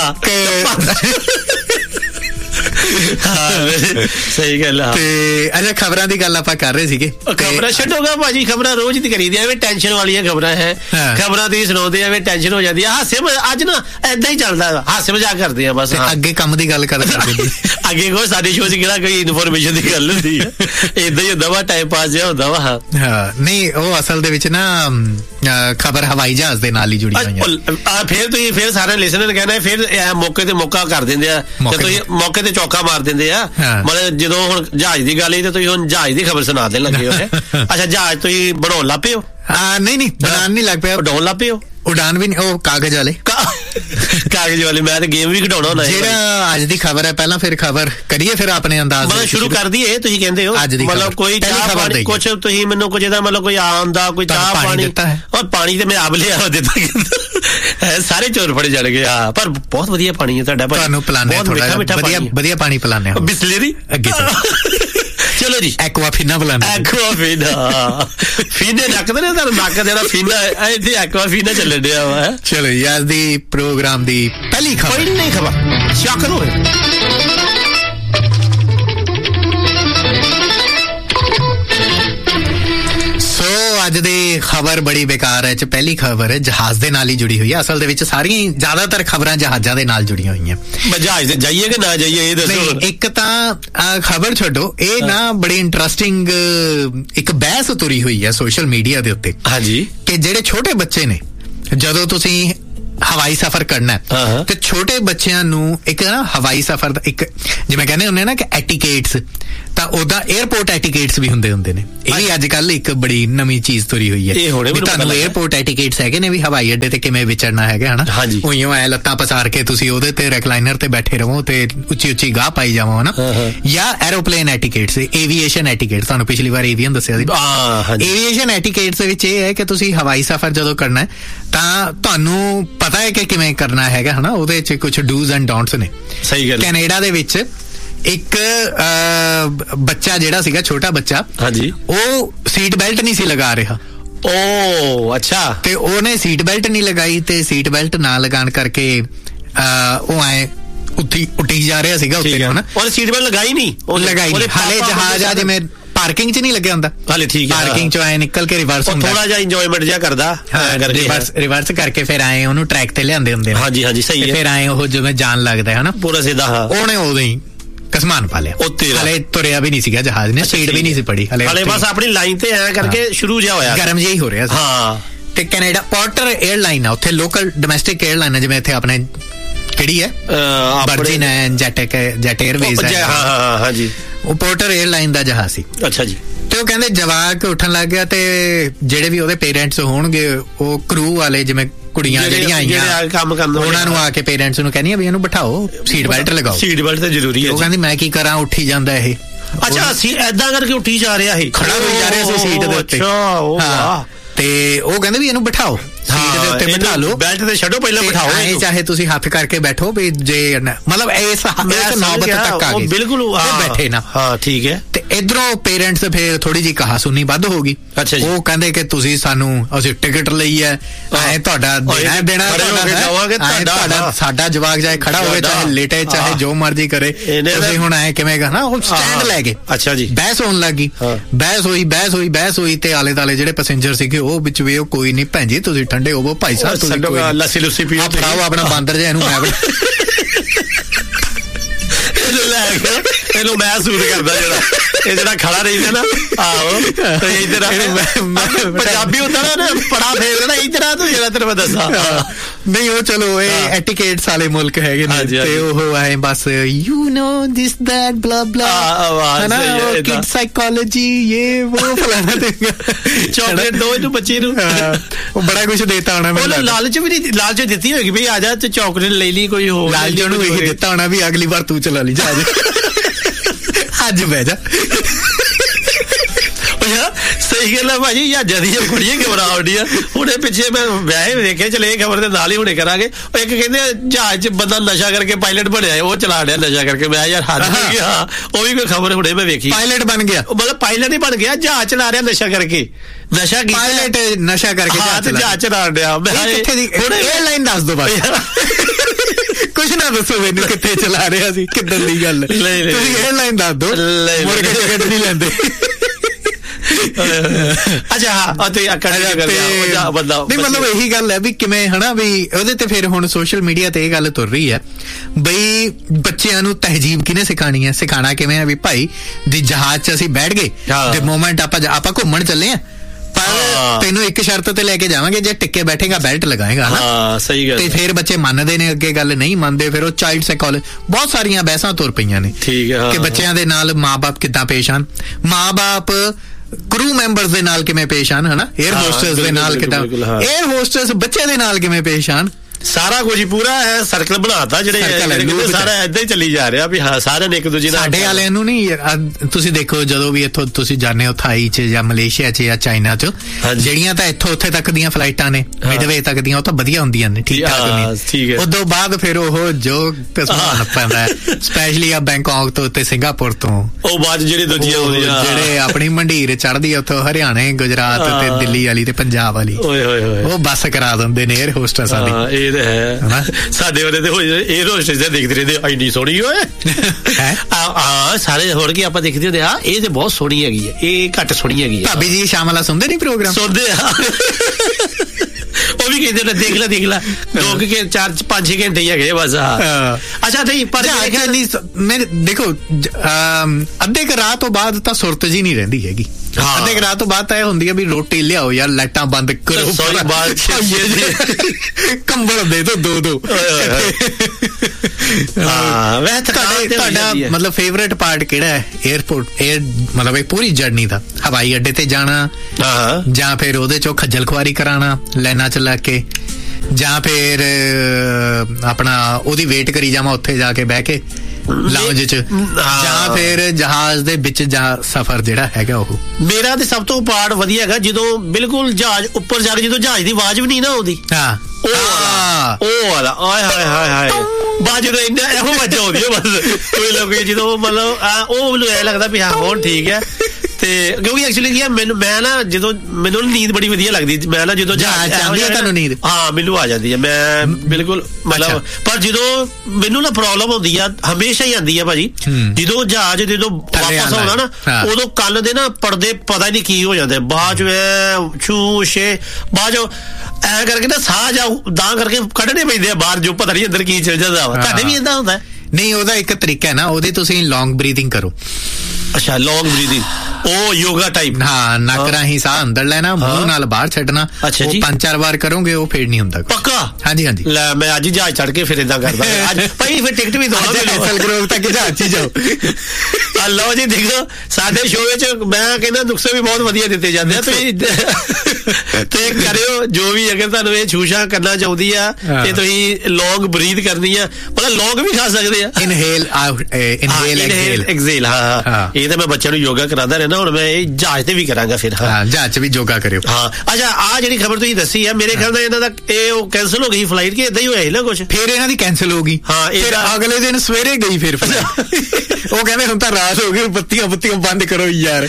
ਸਹੀ ਗੱਲ ਆ। ਤੇ ਅੱਛਾ ਖਬਰਾਂ ਦੀ ਗੱਲ ਆਪਾਂ ਕਰ ਰਹੇ ਸੀਗੇ। ਖਬਰਾਂ ਛੱਡੋਗਾ ਭਾਜੀ, ਖਬਰਾਂ ਰੋਜ਼ ਦੀ ਕਰੀਦੀ ਐਵੇਂ ਟੈਨਸ਼ਨ ਵਾਲੀਆਂ ਖਬਰਾਂ ਹੈ, ਖਬਰਾਂ ਦੀ ਸੁਣਾਉਂਦੇ ਐਵੇਂ ਟੈਨਸ਼ਨ ਹੋ ਜਾਂਦੀ ਆ। ਹਾਸੇ ਅੱਜ ਨਾ ਏਦਾਂ ਹੀ ਚੱਲਦਾ, ਹਾਸੇ ਮਜ਼ਾਕ ਕਰਦੇ ਆ ਬਸ। ਅੱਗੇ ਕੰਮ ਦੀ ਗੱਲ ਕਰਦੇ ਅੱਗੇ ਕੋਈ ਸਾਡੇ ਸ਼ੋਅ 'ਚ ਕਿਹੜਾ ਕੋਈ ਇਨਫੋਰਮੇਸ਼ਨ ਦੀ ਗੱਲ ਹੁੰਦੀ ਹੈ, ਏਦਾਂ ਹੀ ਹੁੰਦਾ ਵਾ, ਟਾਈਮ ਪਾਸ ਜਿਹਾ ਹੁੰਦਾ ਵਾ। ਹਾਂ ਨਹੀਂ ਉਹ ਅਸਲ ਦੇ ਵਿੱਚ ਨਾ ਖਬਰ ਹਵਾਈ ਜਹਾਜ਼ ਦੇ ਨਾਲ ਹੀ ਜੁੜੀ ਹੋਈ ਹੈ। ਫਿਰ ਸਾਰੇ ਲਿਸਨਰ ਕਹਿੰਦੇ ਫਿਰ ਮੌਕੇ ਤੇ ਮੌਕਾ ਕਰ ਦਿੰਦੇ ਆ, ਤੁਸੀਂ ਮੌਕੇ ਤੇ ਚੌਕਾ ਮਾਰ ਦਿੰਦੇ ਆ। ਮਤਲਬ ਜਦੋਂ ਹੁਣ ਜਹਾਜ਼ ਦੀ ਗੱਲ ਹੋਈ ਤੇ ਤੁਸੀਂ ਹੁਣ ਜਹਾਜ਼ ਦੀ ਖਬਰ ਸੁਣਾ ਦੇਣ ਲੱਗੇ ਹੋ। ਅੱਛਾ ਜਹਾਜ਼ ਤੁਸੀਂ ਬਣਾਉਣ ਲੱਗ ਪਏ ਹੋ? ਨਹੀਂ ਬਣਾਉਣ ਨਹੀਂ ਲੱਗ ਪਿਆ, ਉਡਾਉਣ ਲੱਗ ਪਏ ਹੋ? ਉਡਾਨ ਵੀ ਨਹੀਂ, ਉਹ ਕਾਗਜ਼ ਵਾਲੇ ਕਾਗਜ਼ ਵਾਲੀ ਮੈਂ ਤਾਂ ਗੇਮ ਵੀ ਖਿਡਾਉਣਾ ਹੁੰਦਾ। ਜਿਹੜਾ ਅੱਜ ਦੀ ਖਬਰ ਹੈ, ਪਹਿਲਾਂ ਫਿਰ ਖਬਰ ਕਰੀਏ, ਫਿਰ ਆਪਣੇ ਅੰਦਾਜ਼ ਮਤਲਬ ਸ਼ੁਰੂ ਕਰ ਦਈਏ। ਤੁਸੀਂ ਕਹਿੰਦੇ ਹੋ ਮਤਲਬ ਕੋਈ ਚਾਹ ਪਾਣੀ ਕੁਛ ਤੁਸੀਂ ਮੈਨੂੰ ਕੁਝ ਇਹਦਾ ਮਤਲਬ ਕੋਈ ਆਮ ਦਾ ਕੋਈ ਚਾਹ ਪਾਣੀ ਔਰ ਪਾਣੀ ਤੇ ਮੈਂ ਆਪ ਲਿਆ ਦਿੱਤਾ। ਸਾਰੇ ਚੋਰ ਫੜੇ ਜਾਣ ਗਏ। ਹਾਂ ਪਰ ਬਹੁਤ ਵਧੀਆ ਪਾਣੀ ਹੈ ਤੁਹਾਡਾ। ਤੁਹਾਨੂੰ ਪਿਲਾਣੇ ਥੋੜਾ ਵਧੀਆ ਪਾਣੀ ਪਿਲਾਣੇ ਬਿਸਲੇਰੀ ਅੱਗੇ ਚਲੋ ਜੀ। ਐਕਵਾਫੀਨਾ ਪਿਲਾਣੇ। ਐਕਵਾਫੀਨਾ ਫੀਨੇ ਨੱਕਦੇ ਨੇ ਤੁਹਾਨੂੰ ਨੱਕ ਜਿਹੜਾ ਫੀਨਾ ਇੱਥੇ ਐਕਵਾਫੀਨਾ ਚੱਲਣ ਡਿਆ ਵਾ। ਚਲੋ ਜੀ ਅੱਜ ਦੀ ਪ੍ਰੋਗਰਾਮ ਦੀ ਪਹਿਲੀ ਖਬਰ ਸ਼ੌਕ ਹੋਵੇ। ਅੱਜ ਦੀ ਖਬਰ ਬੜੀ ਬੇਕਾਰ ਹੈ। ਪਹਿਲੀ ਖਬਰ ਜਹਾਜ਼ ਦੇ ਨਾਲ ਹੀ ਜੁੜੀ ਹੋਈ ਹੈ। ਅਸਲ ਦੇ ਵਿੱਚ ਸਾਰੀਆਂ ਜ਼ਿਆਦਾਤਰ ਖਬਰਾਂ ਜਹਾਜ਼ਾਂ ਦੇ ਨਾਲ ਜੁੜੀਆਂ ਹੋਈਆਂ। ਜਹਾਜ਼ ਤੇ ਜਾਈਏ ਕਿ ਨਾ ਜਾਈਏ ਇਹ ਦੱਸੋ। ਇੱਕ ਤਾਂ ਖਬਰ ਛੱਡੋ, ਇਹ ਨਾ ਬੜੀ ਇੰਟਰਸਟਿੰਗ ਇੱਕ ਬਹਿਸ ਤੁਰੀ ਹੋਈ ਹੈ ਸੋਸ਼ਲ ਮੀਡੀਆ ਦੇ ਉੱਤੇ। ਹਾਂਜੀ ਕਿ ਜਿਹੜੇ ਛੋਟੇ ਬੱਚੇ ਨੇ, ਜਦੋਂ ਤੁਸੀਂ ਹਵਾਈ ਸਫ਼ਰ ਕਰਨਾ ਤੇ ਛੋਟੇ ਬੱਚਿਆਂ ਨੂੰ ਇੱਕ ਨਾ ਹਵਾਈ ਸਫ਼ਰ ਦਾ ਇੱਕ ਜਿਵੇਂ ਕਹਿੰਦੇ ਹੁੰਦੇ ਨਾ ਕਿ ਐਟੀਕੇਟਸ, ਤਾਂ ਉਹਦਾ 에ਅਰਪੋਰਟ ਐਟੀਕੇਟਸ ਵੀ ਹੁੰਦੇ ਨੇ। ਇਹ ਵੀ ਅੱਜ ਕੱਲ ਇੱਕ ਬੜੀ ਨਵੀਂ ਚੀਜ਼ ਤੁਰੀ ਹੋਈ ਹੈ। ਤੁਹਾਨੂੰ 에ਅਰਪੋਰਟ ਐਟੀਕੇਟਸ ਹੈਗੇ ਨੇ ਵੀ ਹਵਾਈ ਅੱਡੇ ਤੇ ਕਿਵੇਂ ਵਿਚਰਨਾ ਹੈਗਾ ਹਨਾ। ਉਈਓ ਐ ਲੱਤਾਂ ਪਸਾਰ ਕੇ ਤੁਸੀਂ ਉਹਦੇ ਤੇ ਰਿਕਲਾਈਨਰ ਤੇ ਬੈਠੇ ਰਹੋ ਤੇ ਉੱਚੀ ਗਾਹ ਪਾਈ ਜਾਵੋ ਹਨਾ। ਜਾਂ ਐਰੋਪਲੇਨ ਐਟੀਕੇਟਸ, ਏਵੀਏਸ਼ਨ ਐਟੀਕੇਟਸ, ਤੁਹਾਨੂੰ ਪਿਛਲੀ ਵਾਰ ਏਵੀਅਨ ਦੱਸਿਆ ਸੀ। ਏਵੀਏਸ਼ਨ ਐਟੀਕੇਟਸ ਵਿੱਚ ਇਹ ਹੈ ਕਿ ਤੁਸੀਂ ਹਵਾਈ ਸਫ਼ਰ ਜਦੋਂ ਕਰਨਾ ਤਾਂ ਤੁਹਾਨੂੰ ਪਤਾ ਹੈ ਕਿ ਕਿਵੇਂ ਕਰਨਾ ਹੈਗਾ ਹਨਾ। ਉਹਦੇ ਚ ਕੁਝ ਡੂਜ਼ ਐਂਡ ਡੋਂਟਸ ਨੇ। ਸਹੀ ਗੱਲ। ਕੈਨੇਡਾ ਦੇ ਵਿੱਚ ਇੱਕ ਬੱਚਾ ਜਿਹੜਾ ਸੀਗਾ, ਛੋਟਾ ਬੱਚਾ, ਉਹ ਸੀਟ ਬੈਲਟ ਨਹੀਂ ਸੀ ਲਗਾ ਰਿਹਾ। ਓ ਅੱਛਾ। ਤੇ ਉਹਨੇ ਸੀਟ ਬੈਲਟ ਨਹੀਂ ਲਗਾਈ ਤੇ ਸੀਟ ਬੈਲਟ ਨਾ ਲਗਾਉਣ ਕਰਕੇ ਉਹ ਐ ਉੱਠੀ ਜਾ ਰਿਹਾ ਸੀਗਾ ਉੱਤੇ ਹਨਾ। ਉਹ ਸੀਟ ਬੈਲਟ ਲਗਾਈ ਨਹੀਂ ਹਾਲੇ ਜਹਾਜ਼ ਆ ਜਿਵੇਂ ਪਾਰਕਿੰਗ 'ਚ ਨਹੀਂ ਲੱਗਿਆ ਹੁੰਦਾ। ਹਾਲੇ ਠੀਕ ਹੈ। ਪਾਰਕਿੰਗ 'ਚੋਂ ਆਏ ਨਿਕਲ ਕੇ ਰਿਵਰਸ ਹੁੰਦਾ, ਥੋੜਾ ਜਿਹਾ ਇੰਜੋਇਮੈਂਟ ਜਿਹਾ ਕਰਦਾ। ਰਿਵਰਸ ਕਰਕੇ ਫਿਰ ਆਏ ਉਹਨੂੰ ਟਰੈਕ ਤੇ ਲਿਆਂਦੇ ਹੁੰਦੇ ਨੇ। ਹਾਂਜੀ ਸਹੀ ਹੈ। ਫਿਰ ਆਏ ਉਹ ਜਿਵੇਂ ਜਾਣ ਲੱਗਦਾ ਹਨਾ ਪੂਰਾ ਸਿੱਧਾ। ਉਹਨੇ ਉਦੋਂ ਹੀ ਕਸਮਾਨ ਪਾ ਲਿਆ। ਹਲੇ ਤੁਰਿਆ ਵੀ ਨਹੀਂ ਸੀਗਾ ਜਹਾਜ਼ ਨੇ, ਸਪੀਡ ਵੀ ਨਹੀਂ ਸੀ ਪੜੀ ਹਲੇ ਬਸ ਆਪਣੀ ਲਾਈਨ ਤੇ ਐ ਕਰਕੇ ਸ਼ੁਰੂ ਜਿਹਾ ਹੋਇਆ, ਗਰਮ ਜਿਹਾ ਹੀ ਹੋ ਰਿਹਾ ਸੀ। ਹਾਂ ਤੇ ਕੈਨੇਡਾ ਪੋਰਟਰ 에ਅਰਲਾਈਨ ਆ ਉੱਥੇ, ਲੋਕਲ ਡੋਮੈਸਟਿਕ 에ਅਰਲਾਈਨ ਜਿਵੇਂ ਇੱਥੇ ਆਪਣੇ ਕਿਹੜੀ ਹੈ ਵਰਜਿਨ ਹੈ, ਜੈਟ 에ਅਰਵੇਜ਼ ਹੈ। ਹਾਂਜੀ ਉਹ ਪੋਰਟਰ 에ਅਰਲਾਈਨ ਦਾ ਜਹਾਜ਼ ਸੀ। ਅੱਛਾ ਜੀ। ਤੇ ਉਹ ਕਹਿੰਦੇ ਜਵਾਕ ਉੱਠਣ ਲੱਗ ਗਿਆ ਤੇ ਜਿਹੜੇ ਵੀ ਉਹਦੇ ਪੇਰੈਂਟਸ ਹੋਣਗੇ ਉਹ ਕਰੂ ਵਾਲੇ ਜਿਵੇਂ ਕੁੜੀਆਂ ਜਿਹੜੀਆਂ ਆਈਆਂ ਕੰਮ ਕਰਨ, ਉਹਨਾਂ ਨੂੰ ਆ ਕੇ ਪੇਰੈਂਟਸ ਨੂੰ ਕਹਿੰਦੀਆਂ ਵੀ ਇਹਨੂੰ ਬਿਠਾਓ, ਸੀਟ ਬੈਲਟ ਲਗਾਓ। ਸੀਟ ਬੈਲਟ ਤਾਂ ਜ਼ਰੂਰੀ ਹੈ। ਉਹ ਕਹਿੰਦੀ ਮੈਂ ਕੀ ਕਰਾਂ, ਉੱਠੀ ਜਾਂਦਾ ਇਹ। ਅੱਛਾ ਅਸੀਂ ਏਦਾਂ ਕਰਕੇ ਉੱਠੀ ਜਾ ਰਿਹਾ ਸੀ, ਖੜਾ ਹੋਈ ਜਾ ਰਿਹਾ ਸੀ ਸੀਟ ਦੇ ਉੱਤੇ। ਤੇ ਉਹ ਕਹਿੰਦੇ ਵੀ ਇਹਨੂੰ ਬਿਠਾਓ, ਸੀਟ ਦੇ ਉੱਤੇ ਬਿਠਾ ਲਓ, ਬੈਲਟ ਤੇ ਛੱਡੋ, ਪਹਿਲਾਂ ਬਿਠਾਓ ਇਹਨੂੰ। ਚਾਹੇ ਤੁਸੀਂ ਹੱਥ ਕਰਕੇ ਬੈਠੋ ਵੀ ਜੇ ਮਤਲਬ ਇਸ ਨੌਬਤ ਤੱਕ ਆ ਗਏ ਬਿਲਕੁਲ ਬੈਠੇ ਨਾ। ਹਾਂ ਠੀਕ ਹੈ। ਤੇ ਇਧਰੋਂ ਪੇਰੈਂਟਸ ਫੇਰ ਥੋੜੀ ਜੀ ਕਹਾ ਸੁਣੀ ਵੱਧ ਹੋ ਗਈ। ਅੱਛਾ ਜੀ। ਉਹ ਕਹਿੰਦੇ ਕਿ ਤੁਸੀਂ ਸਾਨੂੰ ਅਸੀਂ ਟਿਕਟ ਲਈ ਹੈ, ਐ ਤੁਹਾਡਾ ਦੇਣਾ ਸਾਡਾ ਜਵਾਕ ਚਾਹੇ ਖੜਾ ਹੋਵੇ ਚਾਹੇ ਲੇਟੇ ਚਾਹੇ ਜੋ ਮਰਜ਼ੀ ਕਰੇ, ਤੁਸੀਂ ਹੁਣ ਐ ਕਿਵੇਂ ਕਹਣਾ। ਉਹ ਸਟੈਂਡ ਲੈ ਗਏ। ਅੱਛਾ ਜੀ। ਬਹਿਸ ਹੋਣ ਲੱਗੀ, ਬਹਿਸ ਹੋਈ ਤੇ ਆਲੇ ਦੁਆਲੇ ਜਿਹੜੇ ਪੈਸੇਂਜਰ ਸੀਗੇ ਉਹ ਵਿੱਚ ਵੀ ਉਹ ਕੋਈ ਨਹੀਂ ਭੈਣ ਜੀ ਤੁਸੀਂ ਠੰਡੇ ਹੋਵੋ ਭਾਈ ਸਾਹਿਬ, ਤੁਸੀਂ ਲੱਸੀ ਲੁੱਸੀ ਪੀਓ, ਫੜਾਓ ਆਪਣਾ ਬਾਂਦਰ ਜਿਹਾ ਇਹਨੂੰ। ਇਹਨੂੰ ਮੈਂ ਸੂਟ ਕਰਦਾ ਜਿਹੜਾ ਇਹ ਜਿਹੜਾ ਖੜਾ ਰਹਿੰਦਾ ਨਾ। ਆਹੋ ਤੇ ਇਧਰ ਪੰਜਾਬੀ ਹੁੰਦਾ ਨਾ ਪੜਾ ਫੇਰ ਦੇਣਾ ਇਧਰ ਆ ਤੂੰ ਜਿਹੜਾ ਤੈਨੂੰ ਮੈਂ ਦੱਸਾਂ। ਨਹੀਂ ਉਹ ਚਲੋ ਇਹ ਐਟੀਕੇਟਸ ਵਾਲੇ ਮੁਲਕ ਹੈਗੇ ਨੇ ਤੇ ਉਹ ਆਏ ਬਸ ਯੂ ਨੋ ਦਿਸ ਦੈਟ ਬਲਾ ਬਲਾ ਹਨਾ, ਕਿਡ ਸਾਈਕੋਲੋਜੀ ਇਹ ਉਹ ਫਲਾਣਾ ਤੇ ਚਾਕਲੇਟ ਦੋ ਇਹਨੂੰ ਬੱਚੇ ਨੂੰ, ਉਹ ਬੜਾ ਕੁਝ ਦੇਤਾ ਹੋਣਾ ਮੈਨੂੰ। ਲਾਲਚ ਵੀ ਨਹੀਂ, ਲਾਲਚ ਦਿੱਤੀ ਹੋਏਗੀ ਵੀ ਆ ਜਾ ਤੇ ਚਾਕਲੇਟ ਲੈ ਲਈ ਕੋਈ ਹੋਰ, ਲਾਲਚ ਨੂੰ ਇਹੀ ਦਿੱਤਾ ਹੋਣਾ ਵੀ ਅਗਲੀ ਵਾਰ ਤੂੰ ਚਲਾ ਲਈ ਜਹਾਜ਼, ਅੱਜ ਬਹਿ ਜਾ। ਸਹੀ ਗੱਲ ਹੈ ਭਾਜੀ, ਜਹਾਜ਼ਾਂ ਦੀਆਂ ਕੁੜੀਆਂ ਕਿਉਂ ਨਾ ਆਉਂਦੀਆਂ। ਹੁਣੇ ਪਿੱਛੇ ਮੈਂ ਵੈਸੇ ਵੇਖਿਆ, ਚਲੇ ਇਹ ਖਬਰ ਦੇ ਨਾਲ ਹੀ ਹੁਣੇ ਕਰਾਂਗੇ। ਇੱਕ ਕਹਿੰਦੇ ਜਹਾਜ਼ 'ਚ ਬੰਦਾ ਨਸ਼ਾ ਕਰਕੇ ਪਾਇਲਟ ਬਣਿਆ, ਉਹ ਚਲਾ ਰਿਹਾ ਨਸ਼ਾ ਕਰਕੇ। ਮੈਂ ਯਾਰ ਹੱਦ ਹੋ ਗਿਆ। ਉਹ ਵੀ ਕੋਈ ਖਬਰ ਹੁਣੇ ਮੈਂ ਵੇਖੀ, ਪਾਇਲਟ ਬਣ ਗਿਆ। ਮਤਲਬ ਪਾਇਲਟ ਹੀ ਬਣ ਗਿਆ, ਜਹਾਜ਼ ਚਲਾ ਰਿਹਾ ਨਸ਼ਾ ਕਰਕੇ। ਨਸ਼ਾ ਕੀਤਾ, ਪਾਇਲਟ ਨਸ਼ਾ ਕਰਕੇ ਜਹਾਜ਼ ਚਲਾ ਰਿਹਾ। ਕਿੱਥੇ ਦੀ 에ਅਰਲਾਈਨ ਦੱਸ ਦੋ ਬਸ, ਕੁਛ ਨਾ ਦੱਸੋ ਮੈਨੂੰ ਕਿੱਥੇ ਚਲਾ ਰਿਹਾ ਸੀ, ਕਿੱਦਾਂ ਦੀ ਗੱਲ। ਤੁਸੀਂ 에ਅਰਲਾਈਨ ਦੱਸ ਦੋ, ਮੁੜ ਕੇ ਟਿਕਟ ਨਹੀਂ ਲੈਂਦੇ। ਅੱਛਾ ਹਾਂ ਤੇ ਨਹੀਂ ਮਤਲਬ ਇਹੀ ਗੱਲ ਹੈ ਵੀ ਕਿਵੇਂ ਹਨਾ ਵੀ ਉਹਦੇ ਤੇ ਫਿਰ ਹੁਣ ਸੋਸ਼ਲ ਮੀਡੀਆ ਤੇ ਇਹ ਗੱਲ ਤੁਰ ਰਹੀ ਹੈ ਬਈ ਬੱਚਿਆਂ ਨੂੰ ਤਹਿਜੀਬ ਕਿਹਨੇ ਸਿਖਾਣੀ ਹੈ, ਸਿਖਾਣਾ ਕਿਵੇਂ ਹੈ ਵੀ ਭਾਈ ਦੀ ਜਹਾਜ਼ 'ਚ ਅਸੀਂ ਬੈਠ ਗਏ ਦੇ ਮੋਮੈਂਟ ਆਪਾਂ ਘੁੰਮਣ ਚੱਲੇ ਆ, ਪਰ ਤੈਨੂੰ ਇੱਕ ਸ਼ਰਤ ਤੇ ਲੈ ਕੇ ਜਾਵਾਂਗੇ, ਜੇ ਟਿੱਕੇ ਬੈਠੇਗਾ ਬੈਲਟ ਲਗਾਏਗਾ ਨਾ। ਸਹੀ ਗੱਲ। ਤੇ ਫਿਰ ਬੱਚੇ ਮੰਨਦੇ ਨੇ, ਅੱਗੇ ਗੱਲ ਨਹੀਂ ਮੰਨਦੇ, ਫਿਰ ਉਹ ਚਾਈਲਡ ਸਾਈਕੋਲੋਜੀ ਬਹੁਤ ਸਾਰੀਆਂ ਬਹਿਸਾਂ ਤੁਰ ਪਈਆਂ ਨੇ। ਠੀਕ ਹੈ ਕਿ ਬੱਚਿਆਂ ਦੇ ਨਾਲ ਮਾਂ-ਬਾਪ ਕਿੱਦਾਂ ਪੇਸ਼ ਆਣ, ਮਾਂ-ਬਾਪ ਕਰੂ ਮੈਂਬਰਸ ਦੇ ਨਾਲ ਕਿਵੇਂ ਪੇਸ਼ ਆਣ ਹਨਾ, 에ਅਰ ਹੋਸਟਸ ਦੇ ਨਾਲ ਕਿੱਦਾਂ, 에ਅਰ ਹੋਸਟਸ ਬੱਚੇ ਦੇ ਨਾਲ ਕਿਵੇਂ ਪੇਸ਼ ਆਣ। ਸਾਰਾ ਕੁਝ ਪੂਰਾ ਸਰਕਲ ਬਣਾਤਾ ਜਿਹੜੇ ਸਾਰਾ ਏਦਾਂ ਹੀ ਚੱਲੀ ਜਾ ਰਿਹਾ ਵੀ ਹਾਂ ਸਾਰਿਆਂ ਨੇ ਇੱਕ ਦੂਜੇ ਨਾਲ। ਸਾਡੇ ਵਾਲਿਆਂ ਨੂੰ ਨਹੀਂ, ਤੁਸੀਂ ਦੇਖੋ ਜਦੋਂ ਵੀ ਇੱਥੋਂ ਤੁਸੀਂ ਜਾਂਦੇ ਹੋ ਥਾਈ 'ਚ ਜਾਂ ਮਲੇਸ਼ੀਆ 'ਚ ਜਾਂ ਚਾਈਨਾ 'ਚ, ਜਿਹੜੀਆਂ ਤਾਂ ਇੱਥੋਂ ਉੱਥੇ ਤੱਕ ਦੀਆਂ ਫਲਾਈਟਾਂ ਨੇ ਮਿਡਵੇ ਤੱਕ ਦੀਆਂ, ਉਹ ਤਾਂ ਵਧੀਆ ਹੁੰਦੀਆਂ ਨੇ, ਠੀਕ ਠਾਕ ਨੇ। ਉਦੋਂ ਬਾਅਦ ਫਿਰ ਉਹ ਜੋ ਕਸਮਾਨ ਪੈਂਦਾ ਸਪੈਸ਼ਲੀ ਆ ਬੈਂਕਾਕ ਤੋਂ ਤੇ ਸਿੰਗਾਪੁਰ ਤੋਂ, ਉਹ ਬਾਅਦ ਜਿਹੜੇ ਦੂਜੀਆਂ ਜਿਹੜੇ ਆਪਣੀ ਮੰਡੀਰ ਚੜ੍ਹਦੀ ਉੱਥੋਂ ਹਰਿਆਣੇ, ਗੁਜਰਾਤ ਤੇ ਦਿੱਲੀ ਵਾਲੀ ਤੇ ਪੰਜਾਬ ਵਾਲੀ, ਉਹ ਬੱਸ ਕਰਾ ਦਿੰਦੇ ਨੇ ਏਅਰ ਹੋਸਟਸਾਂ ਦੀ। ਇਹ ਤਾਂ ਹੈ, ਸਾਡੇ ਵਾਲੇ ਤੇ ਏਅਰ ਹੋਸਟਸ ਦੇਖਦੇ ਰਹਿੰਦੇ ਇੰਨੀ ਸੋਹਣੀ ਹੋਏ ਸਾਰੇ ਹੋਰ ਕੀ ਆਪਾਂ ਦੇਖਦੇ ਹੁੰਦੇ ਆ, ਇਹ ਤੇ ਬਹੁਤ ਸੋਹਣੀ ਹੈਗੀ ਹੈ, ਇਹ ਘੱਟ ਸੋਹਣੀ ਹੈਗੀ ਹੈ। ਭਾਬੀ ਜੀ ਸ਼ਾਮਲਾ ਸੁਣਦੇ ਨਹੀਂ ਪ੍ਰੋਗਰਾਮ? ਸੁਣਦੇ ਆ, ਉਹ ਵੀ ਕਹਿੰਦੇ ਨੇ ਦੇਖ ਲੈ 4-5 ਘੰਟੇ ਹੀ ਹੈਗੇ ਬਸ। ਅੱਛਾ ਨਹੀਂ ਪਰ ਮੈਂ ਦੇਖੋ ਅੱਧੇ ਕੁ ਰਾਹ ਤੋਂ ਬਾਅਦ ਤਾਂ ਸੁਰਤ ਜੀ ਨਹੀਂ ਰਹਿੰਦੀ ਹੈਗੀ। ਅੱਧੇ ਕੁ ਰਾਹ ਤੋਂ ਬਾਅਦ ਤਾਂ ਇਹ ਹੁੰਦੀ ਹੈ ਵੀ ਰੋਟੀ ਲਿਆਓ ਯਾਰ, ਲਾਈਟਾਂ ਬੰਦ ਕਰੋ, ਕੰਬਲ ਦੇ ਦੋ 2। ਤੁਹਾਡਾ ਮਤਲਬ ਫੇਵਰੇਟ ਪਾਰਟ ਕਿਹੜਾ ਹੈ ਏਅਰਪੋਰਟ, ਮਤਲਬ ਇਹ ਪੂਰੀ ਜਰਨੀ ਦਾ? ਹਵਾਈ ਅੱਡੇ ਤੇ ਜਾਣਾ ਜਾਂ ਫਿਰ ਉਹਦੇ ਚੋਂ ਖੱਜਲ ਖੁਆਰੀ ਕਰਾਣਾ ਲਾਈਨਾਂ ਚ ਲੱਗ ਕੇ, ਜਾਂ ਫਿਰ ਆਪਣਾ ਉਹਦੀ ਵੇਟ ਕਰੀ ਜਾਵਾਂ ਉੱਥੇ ਜਾ ਕੇ ਬਹਿ ਕੇ ਲਾਉਂਜ ਚ, ਜਾਂ ਫਿਰ ਜਹਾਜ਼ ਦੇ ਵਿੱਚ ਸਫ਼ਰ ਜਿਹੜਾ ਹੈਗਾ? ਉਹ ਮੇਰਾ ਤੇ ਸਭ ਤੋਂ ਪਾਰਟ ਵਧੀਆ ਹੈਗਾ ਜਦੋਂ ਬਿਲਕੁਲ ਜਹਾਜ਼ ਉੱਪਰ ਜਾ ਕੇ ਜਦੋਂ ਜਹਾਜ਼ ਦੀ ਆਵਾਜ਼ ਵੀ ਨਹੀਂ ਨਾ ਆਉਂਦੀ, ਉਹ ਵਾਲਾ ਆਏ ਹਾਏ ਹਾਏ ਹਾਏ ਬਾਅਦ ਜਦੋਂ ਇੰਨਾ ਇਹੋ ਵਜ੍ਹਾ ਆਉਂਦੀ ਹੈ ਬਸ ਕੋਈ ਲੋਕ ਜਦੋਂ ਮਤਲਬ ਉਹ ਮੈਨੂੰ ਐ ਲੱਗਦਾ ਵੀ ਹਾਂ ਹੁਣ ਠੀਕ ਹੈ। ਤੇ ਕਿਉਂਕਿ ਐਕਚੁਅਲੀ ਕੀ ਮੈਂ ਨਾ ਜਦੋਂ ਮੈਨੂੰ ਨੀਂਦ ਬੜੀ ਵਧੀਆ ਲੱਗਦੀ, ਮੈਂ ਨਾ ਜਦੋਂ ਤੁਹਾਨੂੰ ਨੀਂਦ ਮੈਨੂੰ ਆ ਜਾਂਦੀ ਹੈ, ਮੈਂ ਬਿਲਕੁਲ ਮਤਲਬ ਪਰ ਜਦੋਂ ਮੈਨੂੰ ਨਾ ਪ੍ਰੋਬਲਮ ਹੁੰਦੀ ਆ ਹਮੇਸ਼ਾ ਹੀ ਆਉਂਦੀ ਆ ਭਾਜੀ, ਜਦੋਂ ਜਹਾਜ਼ ਜਦੋਂ ਵਾਪਸ ਆਉਣਾ ਨਾ ਉਦੋਂ ਕੰਨ ਦੇ ਨਾ ਪਰਦੇ ਪਤਾ ਨਹੀਂ ਕੀ ਹੋ ਜਾਂਦੇ, ਬਾਅਦ ਚ ਬਾਅਦ ਐ ਕਰਕੇ ਨਾ ਸਾਹ ਜਾ ਤਾਂ ਕਰਕੇ ਕੱਢਣੇ ਪੈਂਦੇ ਆ ਬਾਹਰ, ਜੋ ਪਤਾ ਨਹੀਂ ਅੰਦਰ ਕੀ ਚੱਲ ਜਾਂਦਾ ਵਾ। ਤੁਹਾਡੇ ਵੀ ਏਦਾਂ ਹੁੰਦਾ? ਨਹੀਂ, ਉਹਦਾ ਇੱਕ ਤਰੀਕਾ ਹੈ ਨਾ, ਉਹਦੇ ਤੁਸੀਂ ਲੌਂਗ ਬਰੀਥਿੰਗ ਕਰੋ। ਅੱਛਾ ਲੌਂਗ ਬਰੀਥਿੰਗ, ਉਹ ਯੋਗਾ ਟਾਈਪ? ਹਾਂ, ਨੱਕ ਰਾਹੀਂ ਸਾਹ ਅੰਦਰ ਲੈਣਾ, ਮੂੰਹ ਨਾਲ ਬਾਹਰ ਛੱਡਣਾ। ਅੱਛਾ ਜੀ, 5-4 ਵਾਰ ਕਰੋਗੇ ਉਹ ਫੇਰ ਨਹੀਂ ਹੁੰਦਾ ਪੱਕਾ? ਹਾਂਜੀ ਹਾਂਜੀ। ਲੈ ਮੈਂ ਅੱਜ ਜਹਾਜ਼ ਚੜ ਕੇ ਫਿਰ ਏਦਾਂ ਕਰਦਾ ਅੱਜ ਭਾਈ, ਫਿਰ ਟਿਕਟ ਵੀ ਦੋ ਤੱਕ ਜਹਾਜ਼ 'ਚ ਜਾਓ। ਲਓ ਜੀ ਦੇਖੋ ਸਾਡੇ ਸ਼ੋਅ ਵਿੱਚ ਮੈਂ ਕਹਿੰਦਾ ਨੁਕਸੇ ਵੀ ਬਹੁਤ ਵਧੀਆ ਦਿੱਤੇ ਜਾਂਦੇ ਆ, ਤੁਸੀਂ ਕਰਿਓ ਜੋ ਵੀ ਅਗਰ ਤੁਹਾਨੂੰ ਇਹ ਛੂਛਾ ਕਰਨਾ ਚਾਹੁੰਦੀ ਆ ਤੇ ਤੁਸੀਂ ਲੌਂਗ ਬਰੀਥ ਕਰਨੀ ਆ, ਮਤਲਬ ਲੌਂਗ ਵੀ ਖਾ ਸਕਦੇ ਆ, ਇਨਹੇਲ ਐਕਸੇਲ। ਹਾਂ ਇਹ ਤਾਂ ਮੈਂ ਬੱਚਿਆਂ ਨੂੰ ਯੋਗਾ ਕਰਾਉਂਦਾ ਰਹਿੰਦਾ, ਹੁਣ ਮੈਂ ਇਹ ਜਹਾਜ਼ ਤੇ ਵੀ ਕਰਾਂਗਾ ਫਿਰ। ਹਾਂ ਜਹਾਜ਼ 'ਚ ਵੀ ਯੋਗਾ ਕਰਿਓ। ਹਾਂ ਅੱਛਾ, ਆਹ ਜਿਹੜੀ ਖਬਰ ਤੁਸੀਂ ਦੱਸੀ ਆ ਮੇਰੇ ਖਿਆਲ ਨਾਲ ਇਹਨਾਂ ਦਾ ਉਹ ਕੈਂਸਲ ਹੋ ਗਈ ਫਲਾਈਟ, ਕਿ ਏਦਾਂ ਹੀ ਹੋਇਆ ਸੀ ਨਾ ਕੁਛ? ਫਿਰ ਇਹਨਾਂ ਦੀ ਕੈਂਸਲ ਹੋ ਗਈ। ਹਾਂ ਫਿਰ ਅਗਲੇ ਦਿਨ ਸਵੇਰੇ ਗਈ ਫਿਰ ਉਹ ਕਹਿੰਦੇ ਹੁਣ ਤਾਂ ਰਾਤ ਹੋ ਗਈ, ਬੱਤੀਆਂ ਬੰਦ ਕਰੋ ਯਾਰ,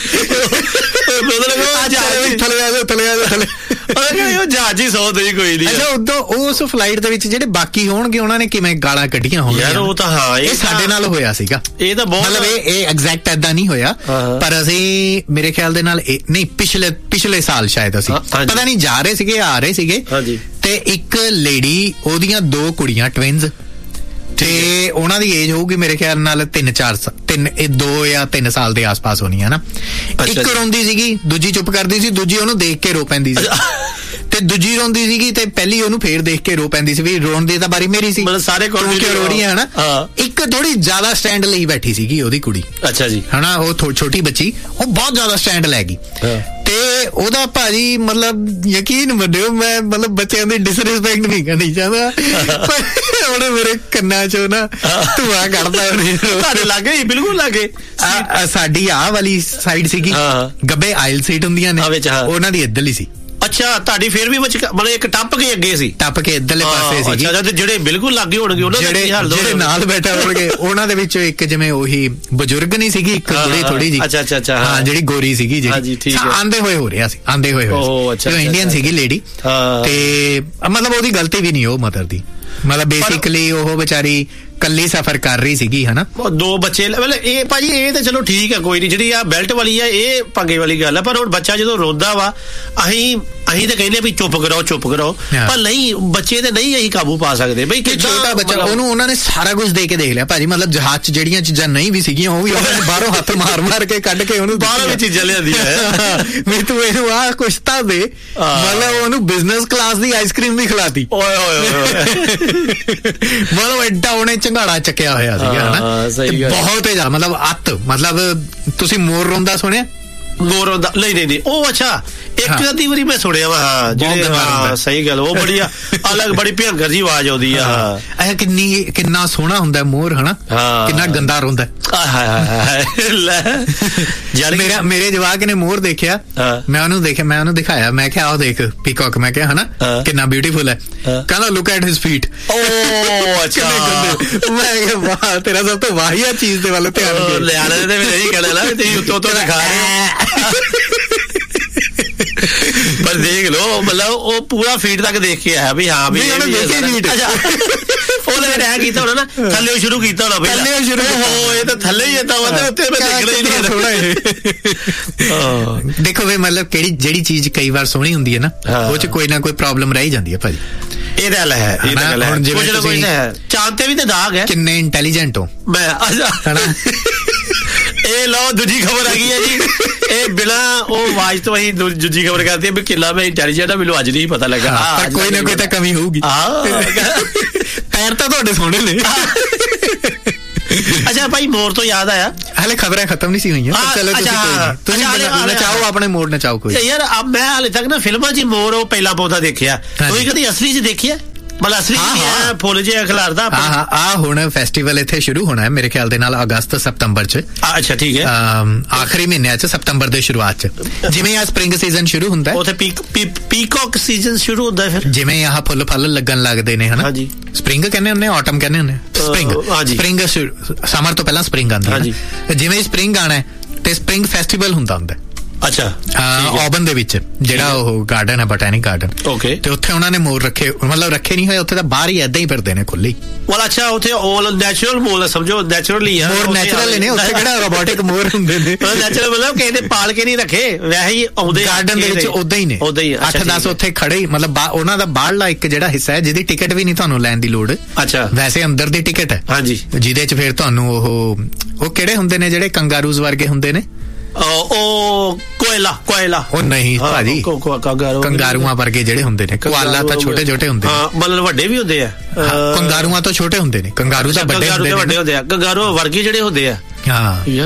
ਜਹਾਜ਼ ਹੀ ਸੌ ਦੇ ਕੋਈ ਨਹੀਂ। ਅੱਛਾ ਉਦੋਂ ਉਸ ਫਲਾਈਟ ਦੇ ਵਿੱਚ ਜਿਹੜੇ ਬਾਕੀ ਹੋਣਗੇ ਉਹਨਾਂ ਨੇ ਕਿਵੇਂ ਗਾਲਾਂ ਕੱਢੀਆਂ ਹੋਣਗੀਆਂ ਯਾਰ? ਉਹ ਤਾਂ ਹਾਂ ਇਹ ਸਾਡੇ ਨਾਲ ਹੋਇਆ ਸੀਗਾ, ਇਹ ਤਾਂ ਬਹੁਤ ਮਤਲਬ ਇਹ ਐਗਜ਼ੈਕਟ ਏਦਾਂ ਨਹੀਂ ਹੋਇਆ, ਪਰ ਅਸੀਂ ਮੇਰੇ ਖਿਆਲ ਦੇ ਨਾਲ ਨਹੀਂ ਪਿਛਲੇ ਸਾਲ ਸ਼ਾਇਦ ਅਸੀਂ ਪਤਾ ਨਹੀਂ ਜਾ ਰਹੇ ਸੀਗੇ ਆ ਰਹੇ ਸੀਗੇ, ਤੇ ਇੱਕ ਲੇਡੀ ਉਹਦੀਆਂ 2 ਕੁੜੀਆਂ ਟਵਿਨਸ, ਤੇ ਉਹਨਾਂ ਦੀ ਏਜ ਹੋਊਗੀ ਮੇਰੇ ਖਿਆਲ ਨਾਲ 2 ਜਾਂ 3 ਸਾਲ ਦੇ ਆਸ-ਪਾਸ ਹੋਣੀ ਹੈ ਨਾ। ਇੱਕ ਰੋਂਦੀ ਸੀਗੀ, ਦੂਜੀ ਚੁੱਪ ਕਰਦੀ ਸੀ, ਦੂਜੀ ਉਹਨੂੰ ਦੇਖ ਕੇ ਰੋ ਪੈਂਦੀ ਸੀ, ਤੇ ਦੂਜੀ ਰੋਂਦੀ ਸੀਗੀ ਤੇ ਪਹਿਲੀ ਉਹਨੂੰ ਫੇਰ ਦੇਖ ਕੇ ਰੋ ਪੈਂਦੀ ਸੀ, ਵੀ ਰੋਣ ਦੀ ਤਾਂ ਬਾਰੀ ਮੇਰੀ ਸੀ, ਸਾਰੇ ਰੋ ਰਹੀ ਹੈ ਹਨਾ। ਇੱਕ ਥੋੜੀ ਜ਼ਿਆਦਾ ਸਟੈਂਡ ਲਈ ਬੈਠੀ ਸੀਗੀ ਉਹਦੀ ਕੁੜੀ, ਅੱਛਾ ਜੀ ਹਨਾ, ਉਹ ਛੋਟੀ ਬੱਚੀ, ਉਹ ਬਹੁਤ ਜ਼ਿਆਦਾ ਸਟੈਂਡ ਲੈ ਗਈ, ਤੇ ਉਹਦਾ ਭਾਜੀ ਮਤਲਬ ਯਕੀਨ ਮੰਨਿਓ ਮੈਂ ਮਤਲਬ ਬੱਚਿਆਂ ਦੀ ਡਿਸਰਿਸਪੈਕਟ ਨਹੀਂ ਕਰਨੀ ਚਾਹੁੰਦਾ, ਉਹਨੇ ਮੇਰੇ ਕੰਨਾਂ ਚੋਂ ਨਾ ਧੂਆਂ ਕੱਢਦਾ, ਤੁਹਾਡੇ ਲਾਗੇ ਹੀ ਬਿਲਕੁਲ ਲਾਗੇ ਸਾਡੀ ਆਹ ਵਾਲੀ ਸਾਈਡ ਸੀਗੀ, ਗੱਬੇ ਆਇਲ ਸੀਟ ਹੁੰਦੀਆਂ ਨੇ, ਉਹਨਾਂ ਦੀ ਇੱਧਰਲੀ ਸੀ। ਅੱਛਾ ਤੁਹਾਡੀ ਫੇਰ ਵੀ ਮਤਲਬ ਇੱਕ ਟੱਪ ਕੇ ਅੱਗੇ ਸੀ, ਟੱਪ ਕੇ ਇੱਧਰਲੇ ਪਾਸੇ ਸੀ। ਅੱਛਾ, ਜਿਹੜੇ ਬਿਲਕੁਲ ਲੱਗੇ ਹੋਣਗੇ ਉਹਨਾਂ ਦੇ ਕੀ ਹਾਲ? ਜਿਹੜੇ ਨਾਲ ਬੈਠੇ ਹੋਣਗੇ ਉਹਨਾਂ ਦੇ ਵਿੱਚੋਂ ਇੱਕ ਜਿਵੇਂ ਉਹੀ ਬਜ਼ੁਰਗ ਨਹੀਂ ਸੀਗੀ, ਇੱਕ ਕੁੜੀ ਥੋੜੀ ਜੀ, ਅੱਛਾ ਹਾਂ ਜਿਹੜੀ ਗੋਰੀ ਸੀਗੀ, ਜਿਹੜੀ ਆਂਦੇ ਹੋਏ ਹੋ ਰਿਹਾ ਸੀ, ਆਂਦੇ ਹੋਏ ਇੰਡੀਅਨ ਸੀਗੀ ਲੇਡੀ, ਤੇ ਮਤਲਬ ਉਹਦੀ ਗਲਤੀ ਵੀ ਨਹੀਂ ਉਹ ਮਦਰ ਦੀ, ਮਤਲਬ ਬੇਸਿਕਲੀ ਉਹ ਵਿਚਾਰੀ ਕੱਲੀ ਸਫ਼ਰ ਕਰ ਰਹੀ ਸੀਗੀ ਹਨਾ, 2 ਬੱਚੇ। ਮਤਲਬ ਇਹ ਭਾਜੀ ਇਹ ਤਾਂ ਚਲੋ ਠੀਕ ਹੈ ਕੋਈ ਨਹੀਂ, ਜਿਹੜੀ ਆ ਬੈਲਟ ਵਾਲੀ ਆ ਇਹ ਪੰਗੇ ਵਾਲੀ ਗੱਲ ਆ, ਪਰ ਹੁਣ ਬੱਚਾ ਜਦੋਂ ਰੋਂਦਾ ਵਾ ਅਸੀਂ ਤਾਂ ਕਹਿੰਦੇ ਵੀ ਚੁੱਪ ਕਰੋ, ਪਰ ਨਹੀਂ ਬੱਚੇ ਤੇ ਨਹੀਂ ਅਸੀਂ ਕਾਬੂ ਪਾ ਸਕਦੇ ਬਈ, ਛੋਟਾ ਬੱਚਾ ਉਹਨੂੰ ਉਹਨਾਂ ਨੇ ਸਾਰਾ ਕੁਝ ਦੇ ਕੇ ਦੇਖ ਲਿਆ ਭਾਜੀ, ਮਤਲਬ ਜਹਾਜ਼ 'ਚ ਜਿਹੜੀਆਂ ਚੀਜ਼ਾਂ ਨਹੀਂ ਵੀ ਸੀਗੀਆਂ ਉਹ ਵੀ ਉਹਨਾਂ ਨੇ ਬਾਹਰੋਂ ਹੱਥ ਮਾਰ ਕੇ ਕੱਢ ਕੇ ਉਹਨੂੰ ਬਾਹਰੋਂ ਵੀ ਚੀਜ਼ਾਂ ਲਿਆਂਦੀਆਂ, ਵੀ ਤੂੰ ਇਹਨੂੰ ਆਹ ਕੁਛ ਤਾਂ ਦੇ, ਮਤਲਬ ਉਹਨੂੰ ਬਿਜ਼ਨਸ ਕਲਾਸ ਦੀ ਆਈਸਕ੍ਰੀਮ ਵੀ ਖਿਲਾਤੀ, ਮਤਲਬ ਐਡਾ ਉਹਨੇ ਝੰਗਾੜਾ ਚੱਕਿਆ ਹੋਇਆ ਸੀਗਾ ਹਨਾ, ਬਹੁਤ ਹੀ ਮਤਲਬ ਮਤਲਬ ਤੁਸੀਂ ਮੋਰ ਰੋਂਦਾ ਸੁਣਿਆ? ਮੋਰ ਰੋਂਦਾ ਨਹੀਂ ਉਹ ਅੱਛਾ ਇੱਕ ਅੱਧੀ ਵਾਰੀ ਮੈਂ ਸੁਣਿਆ ਵਾ। ਹਾਂ ਜਿਹੜੇ ਹਾਂ ਸਹੀ ਗੱਲ, ਉਹ ਬੜੀ ਅਲੱਗ ਬੜੀ ਭਿਅੰਕਰ ਜੀ ਆਵਾਜ਼ ਆਉਂਦੀ ਆ। ਇਹ ਕਿੰਨਾ ਸੋਹਣਾ ਹੁੰਦਾ ਮੋਰ ਹਨਾ, ਕਿੰਨਾ ਗੰਦਾ ਰੋਂਦਾ। ਮੇਰੇ ਜਵਾਕ ਨੇ ਮੋਰ ਦੇਖਿਆ, ਮੈਂ ਉਹਨੂੰ ਦਿਖਾਇਆ, ਮੈਂ ਕਿਹਾ ਆਓ ਦੇਖ ਪੀਕੌਕ, ਮੈਂ ਕਿਹਾ ਹਨਾ ਕਿੰਨਾ ਬਿਊਟੀਫੁਲ ਹੈ। ਕਹਿੰਦਾ ਲੁੱਕ ਐਟ ਹਿਸ ਫੀਟ। ਅੱਛਾ ਮੈਂ ਕਿਹਾ ਵਾਹ, ਤੇਰਾ ਸਭ ਤੋਂ ਵਾਹੀਆ ਚੀਜ਼ ਦੇ ਵੱਲ ਧਿਆਨ ਲਿਆਣੇ ਤੇ ਫਿਰ ਇਹੀ ਕਹਿਣਾ ਨਾ ਤੁਸੀਂ ਉੱਤੋਂ ਦਿਖਾ ਰਹੇ। ਪਰ ਦੇਖ ਲਓ, ਮਤਲਬ ਉਹ ਪੂਰਾ ਫੀਟ ਤੱਕ ਦੇਖ ਕੇ ਆਇਆ ਵੀ ਹਾਂ ਵੀ ਉਹਨੇ ਰਹਿ ਕੀਤਾ ਹੋਣਾ ਨਾ, ਥੱਲੇ ਸ਼ੁਰੂ ਕੀਤਾ ਹੋਣਾ ਪਹਿਲਾਂ ਇਹ ਤਾਂ ਥੱਲੇ ਹੀ ਤਾਂ ਉੱਤੇ ਮੈਂ ਦੇਖਣਾ ਹੀ ਨਹੀਂ ਥੋੜਾ। ਦੇਖੋ ਵੀ ਮਤਲਬ ਜਿਹੜੀ ਚੀਜ਼ ਕਈ ਵਾਰ ਸੋਹਣੀ ਹੁੰਦੀ ਹੈ ਨਾ, ਉਹ ਚ ਕੋਈ ਨਾ ਕੋਈ ਪ੍ਰੋਬਲਮ ਰਹਿ ਜਾਂਦੀ ਹੈ ਭਾਜੀ। ਇਹ ਗੱਲ ਹੈ, ਇਹ ਗੱਲ ਹੈ। ਚਾਂਦ ਤੇ ਵੀ ਤੇ ਦਾਗ ਹੈ। ਕਿੰਨੇ ਇੰਟੈਲੀਜੈਂਟ ਹੋ ਮੈਂ ਇਹ ਲਓ ਦੂਜੀ ਖਬਰ ਆ ਗਈ ਹੈ ਜੀ। ਇਹ ਬਿਨਾ ਉਹ ਆਵਾਜ਼ ਤੋਂ ਅਸੀਂ ਦੂਜੀ ਖਬਰ ਕਰਦੇ ਹਾਂ ਵੀ ਕਿੰਨਾ ਮੈਂ ਇੰਟੈਲੀਜੈਂਟ ਆ, ਮੈਨੂੰ ਅੱਜ ਨਹੀਂ ਪਤਾ ਲੱਗਾ। ਕੋਈ ਨਾ ਕੋਈ ਤਾਂ ਕਮੀ ਹੋਊਗੀ। ਪੈਰ ਤਾਂ ਤੁਹਾਡੇ ਸੋਹਣੇ ਨੇ। ਅੱਛਾ ਭਾਈ, ਮੋਰ ਤੋਂ ਯਾਦ ਆਇਆ, ਹਲੇ ਖਬਰਾਂ ਖਤਮ ਨਹੀਂ ਸੀ ਹੋਈਆਂ। ਚਲੋ ਤੁਸੀਂ ਨਚਾਓ, ਆਪਣੇ ਮੋਰ ਨਚਾਓ ਕੋਈ। ਯਾਰ ਮੈਂ ਹਾਲੇ ਤੱਕ ਨਾ ਫਿਲਮਾਂ 'ਚ ਮੋਰ ਉਹ ਪਹਿਲਾਂ ਪੌਦਾ ਦੇਖਿਆ, ਤੁਸੀਂ ਕਦੀ ਅਸਲੀ 'ਚ ਦੇਖਿਆ? ਮਤਲਬ ਅਸਲੀ ਫੁੱਲ ਜੇ ਖਿਲਾਰਦਾ। ਹਾਂ ਹੁਣ ਫੈਸਟੀਵਲ ਇੱਥੇ ਸ਼ੁਰੂ ਹੋਣਾ ਹੈ ਮੇਰੇ ਖਿਆਲ ਦੇ ਨਾਲ ਅਗਸਤ ਸਤੰਬਰ 'ਚ। ਅੱਛਾ ਠੀਕ ਹੈ, ਆਖਰੀ ਮਹੀਨਿਆਂ 'ਚ, ਸਤੰਬਰ ਦੇ ਸ਼ੁਰੂਆਤ 'ਚ, ਜਿਵੇਂ ਆ ਸਪ੍ਰਿੰਗ ਸੀਜ਼ਨ ਸ਼ੁਰੂ ਹੁੰਦਾ ਉੱਥੇ ਪੀਕੌਕ ਸੀਜ਼ਨ ਸ਼ੁਰੂ ਹੁੰਦਾ। ਫਿਰ ਜਿਵੇਂ ਆਹ ਫੁੱਲ ਫਲ ਲੱਗਣ ਲੱਗਦੇ ਨੇ ਹਨਾ, ਸਪ੍ਰਿੰਗ ਕਹਿੰਦੇ ਹੁੰਦੇ, ਆਟਮ ਕਹਿੰਦੇ ਹੁੰਦੇ। ਸਪ੍ਰਿੰਗ ਸਮਰ ਤੋਂ ਪਹਿਲਾਂ ਸਪ੍ਰਿੰਗ ਆਉਂਦੀ। ਜਿਵੇਂ ਸਪ੍ਰਿੰਗ ਆਣਾ ਤੇ ਸਪ੍ਰਿੰਗ ਫੈਸਟੀਵਲ ਹੁੰਦਾ। ਅੱਛਾ, ਔਬਨ ਦੇ ਵਿੱਚ ਜਿਹੜਾ ਉਹ ਗਾਰਡਨ ਹੈ, ਬੋਟੈਨਿਕ ਗਾਰਡਨ, ਤੇ ਉੱਥੇ ਉਹਨਾਂ ਨੇ ਮੋਰ ਰੱਖੇ, ਮਤਲਬ ਰੱਖੇ ਨਹੀਂ ਹੋਏ ਉੱਥੇ, ਤਾਂ ਬਾਹਰ ਹੀ ਏਦਾਂ ਹੀ ਫਿਰਦੇ ਨੇ ਖੁੱਲੇ। ਅੱਛਾ, ਉੱਥੇ ਨੈਚੁਰਲ ਮੋਰ ਸਮਝੋ, ਨੈਚੁਰਲੀ ਆ, ਮੋਰ ਨੈਚੁਰਲ ਨੇ, ਉੱਥੇ ਕਿਹੜਾ ਰੋਬੋਟਿਕ ਮੋਰ ਹੁੰਦੇ ਨੇ। ਨੈਚੁਰਲ ਮਤਲਬ ਕਿਸੇ ਨੇ ਪਾਲ ਕੇ ਨਹੀਂ ਰੱਖੇ, ਵੈਸੇ ਹੀ ਆਉਂਦੇ ਗਾਰਡਨ ਦੇ ਵਿੱਚ ਉਦਾਂ ਹੀ ਨੇ, 8-10 ਉੱਥੇ ਖੜੇ ਹੀ, ਮਤਲਬ ਉਹਨਾਂ ਦਾ ਬਾਹਰਲਾ ਇੱਕ ਜਿਹੜਾ ਹਿੱਸਾ ਹੈ ਜਿਹਦੀ ਟਿਕਟ ਵੀ ਨਹੀਂ ਤੁਹਾਨੂੰ ਲੈਣ ਦੀ ਲੋੜ। ਅੱਛਾ, ਵੈਸੇ ਅੰਦਰ ਦੀ ਟਿਕਟ ਹੈ। ਹਾਂਜੀ, ਜਿਹਦੇ ਚ ਫਿਰ ਤੁਹਾਨੂੰ ਉਹ ਕਿਹੜੇ ਹੁੰਦੇ ਨੇ ਜਿਹੜੇ ਕੰਗਾਰੂਜ਼ ਵਰਗੇ ਹੁੰਦੇ ਨੇ, ਉਹ ਕੋਇਲਾ ਉਹ ਨਹੀਂ ਭਾਜੀ, ਕੰਗਾਰੂਆਂ ਵਰਗੇ ਜਿਹੜੇ ਹੁੰਦੇ ਨੇ। ਕੋਆਲਾ ਤਾਂ ਛੋਟੇ ਛੋਟੇ ਹੁੰਦੇ ਨੇ, ਮਤਲਬ ਵੱਡੇ ਵੀ ਹੁੰਦੇ ਆ। ਕੰਗਾਰੂਆਂ ਤੋਂ ਛੋਟੇ ਹੁੰਦੇ ਨੇ, ਕੰਗਾਰੂ ਤਾਂ ਵੱਡੇ ਹੁੰਦੇ ਆ, ਕੰਗਾਰੂ ਵਰਗੇ ਜਿਹੜੇ ਹੁੰਦੇ ਆ। ਹਾਂ ਯਾਰ,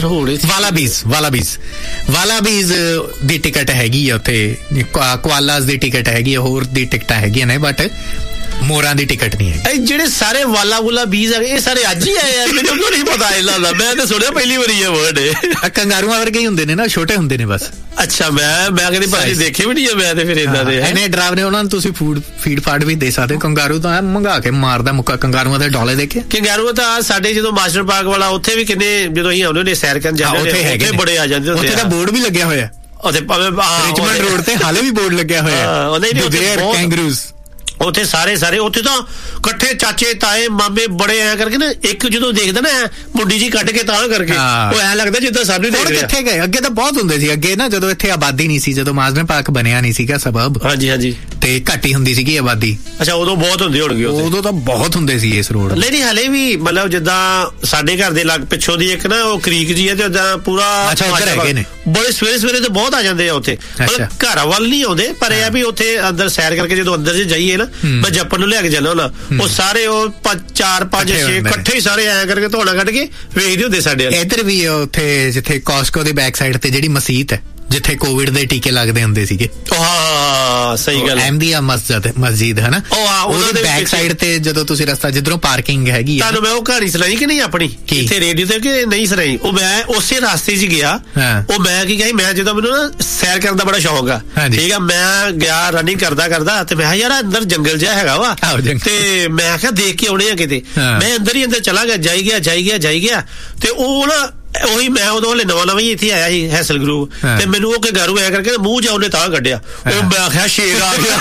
ਵਾਲਾਬੀਜ਼ ਦੀ ਟਿਕਟ ਹੈਗੀ ਆ ਉੱਥੇ, ਕੋਆਲਾਸ ਦੀ ਟਿਕਟ ਹੈਗੀ ਆ, ਹੋਰ ਦੀ ਟਿਕਟਾਂ ਹੈਗੀਆਂ ਨੇ, ਬਟ ਮੋਰਾਂ ਦੀ ਟਿਕਟ ਨਹੀਂ ਹੈ। ਜਿਹੜੇ ਸਾਰੇ ਵਾਲਾ ਬੀਜ਼ ਆ, ਇਹ ਸਾਰੇ ਅੱਜ ਹੀ ਆਏ ਆ, ਮੈਨੂੰ ਨਹੀਂ ਪਤਾ ਇਹਨਾਂ ਦਾ, ਮੈਂ ਤਾਂ ਸੁਣਿਆ ਪਹਿਲੀ ਵਾਰੀ ਇਹ ਵਰਡ। ਕੰਗਾਰੂਆਂ ਵਰਗੇ ਹੀ ਹੁੰਦੇ ਨੇ ਨਾ, ਛੋਟੇ ਹੁੰਦੇ ਨੇ ਬਸ। ਅੱਛਾ, ਮੈਂ ਕਦੀ ਭਾਜੀ ਦੇਖੇ ਵੀ ਨਹੀਂ, ਮੈਂ ਤੇ ਫਿਰ ਇਦਾਂ ਦੇ ਇਹਨੇ ਡਰਾਵਨੇ, ਉਹਨਾਂ ਨੂੰ ਤੁਸੀਂ ਫੀਡ ਫਾੜ ਵੀ ਦੇ ਸਕਦੇ। ਕੰਗਾਰੂ ਤਾਂ ਮੰਗਾ ਕੇ ਮਾਰਦਾ ਮੁੱਕਾ, ਕੰਗਾਰੂਆਂ ਦੇ ਡੋਲੇ ਦੇਖੇ। ਕੰਗਾਰੂ ਤਾਂ ਸਾਡੇ ਜਦੋਂ ਮਾਸਟਰ ਪਾਰਕ ਵਾਲਾ ਉੱਥੇ ਵੀ ਕਿੰਨੇ, ਜਦੋਂ ਅਸੀਂ ਆਉਂਦੇ ਨੇ ਸੈਰ ਕਰਨ ਜਾਂਦੇ, ਉੱਥੇ ਬੜੇ ਆ ਜਾਂਦੇ। ਉੱਥੇ ਤਾਂ ਬੋਰਡ ਵੀ ਲੱਗਿਆ ਹੋਇਆ, ਉੱਥੇ ਰਿਚਮੰਡ ਰੋਡ ਤੇ ਹਾਲੇ ਵੀ ਬੋਰਡ ਲੱਗਿਆ ਹੋਇਆ, ਕੈਂਗਰੂਜ਼। ਉੱਥੇ ਸਾਰੇ ਉੱਥੇ ਤਾਂ ਇਕੱਠੇ ਚਾਚੇ ਤਾਏ ਮਾਮੇ ਬੜੇ ਐ ਕਰਕੇ ਨਾ, ਇੱਕ ਜਦੋਂ ਦੇਖਦਾ ਨਾ ਮੁੰਡੀ ਜੀ ਕੱਢ ਕੇ ਤਾਂ ਕਰਕੇ ਉਹ ਐ ਲੱਗਦਾ ਜਿੱਦਾਂ ਸਾਨੂੰ ਦੇਖ ਰਿਹਾ। ਕਿੱਥੇ ਗਏ? ਅੱਗੇ ਤਾਂ ਬਹੁਤ ਹੁੰਦੇ ਸੀ, ਅੱਗੇ ਨਾ ਜਦੋਂ ਇੱਥੇ ਆਬਾਦੀ ਨਹੀਂ ਸੀ, ਜਦੋਂ ਮਾਸਟਰ ਪਾਰਕ ਬਣਿਆ ਨਹੀਂ ਸੀਗਾ ਸਬਬ, ਹਾਂਜੀ ਤੇ ਘੱਟ ਹੀ ਹੁੰਦੀ ਸੀਗੀ ਆਬਾਦੀ। ਅੱਛਾ, ਉਦੋਂ ਬਹੁਤ ਹੁੰਦੇ ਹੋਣਗੇ, ਉਦੋਂ ਤਾਂ ਬਹੁਤ ਹੁੰਦੇ ਸੀ ਇਸ ਰੋਡ। ਨਹੀਂ ਹਲੇ ਵੀ, ਮਤਲਬ ਜਿੱਦਾਂ ਸਾਡੇ ਘਰ ਦੇ ਲੱਗ ਪਿੱਛੋਂ ਦੀ ਇੱਕ ਨਾ ਉਹ ਕ੍ਰੀਕ ਜੀ ਹੈ, ਤੇ ਉਦਾਂ ਪੂਰਾ ਹੈਗੇ ਨੇ ਬੜੇ ਸਵੇਰੇ ਤੇ ਬਹੁਤ ਆ ਜਾਂਦੇ ਆ ਉੱਥੇ, ਮਤਲਬ ਘਰ ਵੱਲ ਨਹੀਂ ਆਉਂਦੇ, ਪਰ ਇਹ ਆ ਵੀ ਉੱਥੇ ਅੰਦਰ ਸੈਰ ਕਰਕੇ ਜਦੋਂ ਅੰਦਰ ਜੇ ਜਾਈਏ ਨਾ, ਮੈਂ ਜੱਪਨ ਨੂੰ ਲਿਆ ਕੇ ਜਾਣਾ ਹੁੰਦਾ, ਉਹ ਸਾਰੇ ਉਹ 4-5-6 ਇਕੱਠੇ ਹੀ ਸਾਰੇ ਐਂ ਕਰਕੇ ਧੋਣਾ ਕੱਢ ਕੇ ਵੇਖਦੇ ਹੁੰਦੇ ਸਾਡੇ। ਇੱਧਰ ਵੀ ਉੱਥੇ ਜਿੱਥੇ ਕਾਸਕੋ ਦੇ ਬੈਕ ਸਾਈਡ ਤੇ ਜਿਹੜੀ ਮਸਜਿਦ ਹੈ, ਜਿੱਥੇ ਕੋਵਿਡ ਦੇ ਟੀਕੇ ਲੱਗਦੇ ਹੁੰਦੇ ਸੀਗੇ, ਸਹੀ ਗੱਲ, ਅਹਿਮਦੀਆ ਮਸਜਿਦ ਹੈ ਨਾ, ਉਹਦੇ ਬੈਕ ਸਾਈਡ ਤੇ ਜਦੋਂ ਤੁਸੀਂ ਰਸਤਾ ਜਿੱਧਰੋਂ ਪਾਰਕਿੰਗ ਹੈਗੀ, ਤੁਹਾਨੂੰ ਮੈਂ ਉਹ ਕਹਾਣੀ ਸੁਣਾਈ ਕਿ ਨਹੀਂ ਆਪਣੀ ਇੱਥੇ ਰੇਡੀਓ ਤੇ, ਕਿ ਨਹੀਂ ਸੁਣਾਈ? ਉਹ ਮੈਂ ਉਸੇ ਰਸਤੇ 'ਚ ਗਿਆ, ਉਹ ਮੈਂ ਕੀ ਕਹੀ, ਮੈਂ ਜਦੋਂ ਮੈਨੂੰ ਨਾ ਸੈਰ ਕਰਨ ਦਾ ਬੜਾ ਸ਼ੌਕ ਆ, ਠੀਕ ਆ, ਮੈਂ ਗਿਆ ਰਨਿੰਗ ਕਰਦਾ ਤੇ ਮੈਂ ਯਾਰ ਅੰਦਰ ਜੰਗਲ ਜਿਹਾ ਹੈਗਾ ਵਾ, ਤੇ ਮੈਂ ਕਿਹਾ ਦੇਖ ਕੇ ਆਉਣੇ ਆ ਕਿਤੇ, ਮੈਂ ਅੰਦਰ ਹੀ ਅੰਦਰ ਚਲਾ ਗਿਆ, ਜਾਈ ਗਿਆ ਤੇ ਉਹ ਨਾ ਉਹੀ ਮੈਂ ਉਦੋਂ ਹਲੇ ਨਵਾਂ ਹੀ ਇੱਥੇ ਆਇਆ ਸੀ ਹੈਸਲ ਗਰੂਵ, ਤੇ ਮੈਨੂੰ ਉਹ ਕੰਗਾਰੂ ਐ ਕਰਕੇ ਮੂੰਹ ਜਾ ਉਹਨੇ ਤਾਂ ਕੱਢਿਆ, ਉਹ ਮੈਂ ਆਖਿਆ ਸ਼ੇਰ ਆ ਗਿਆ।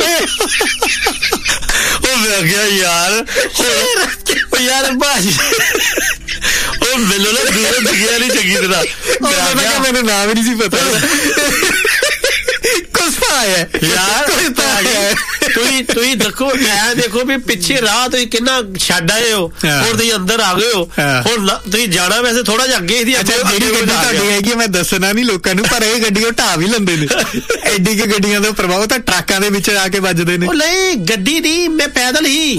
ਉਹ ਮੈਂ ਕਿਹਾ ਯਾਰ ਭਾਜੀ, ਉਹ ਮੈਨੂੰ ਨਾ ਦੂਰੋਂ ਦਿਖਿਆ ਨਹੀਂ ਚੰਗੀ ਤਰ੍ਹਾਂ, ਮੈਨੂੰ ਨਾਮ ਹੀ ਨਹੀਂ ਸੀ ਪਤਾ। ਯਾਰ ਤੁਸੀਂ ਤੁਸੀਂ ਦੇਖੋ ਵੀ ਪਿੱਛੇ ਰਾਹ ਤੁਸੀਂ ਕਿੰਨਾ ਛੱਡ ਆਏ ਹੋ, ਹੁਣ ਤੁਸੀਂ ਅੰਦਰ ਆ ਗਏ ਹੋ, ਹੁਣ ਤੁਸੀਂ ਜਾਣਾ ਵੈਸੇ ਥੋੜਾ ਜਿਹਾ ਅੱਗੇ ਇਹਦੀ ਤੁਹਾਡੀ ਹੈਗੀ ਮੈਂ ਦੱਸਣਾ ਨਹੀਂ ਲੋਕਾਂ ਨੂੰ, ਪਰ ਇਹ ਗੱਡੀ ਉਹ ਢਾਹ ਵੀ ਲੈਂਦੇ ਨੇ। ਐਡੀ ਕਿ ਗੱਡੀਆਂ ਦਾ ਪ੍ਰਭਾਵ ਤਾਂ ਟਰੱਕਾਂ ਦੇ ਵਿੱਚ ਆ ਕੇ ਵੱਜਦੇ ਨੇ। ਉਹ ਨਹੀਂ ਗੱਡੀ ਨਹੀਂ, ਮੈਂ ਪੈਦਲ ਹੀ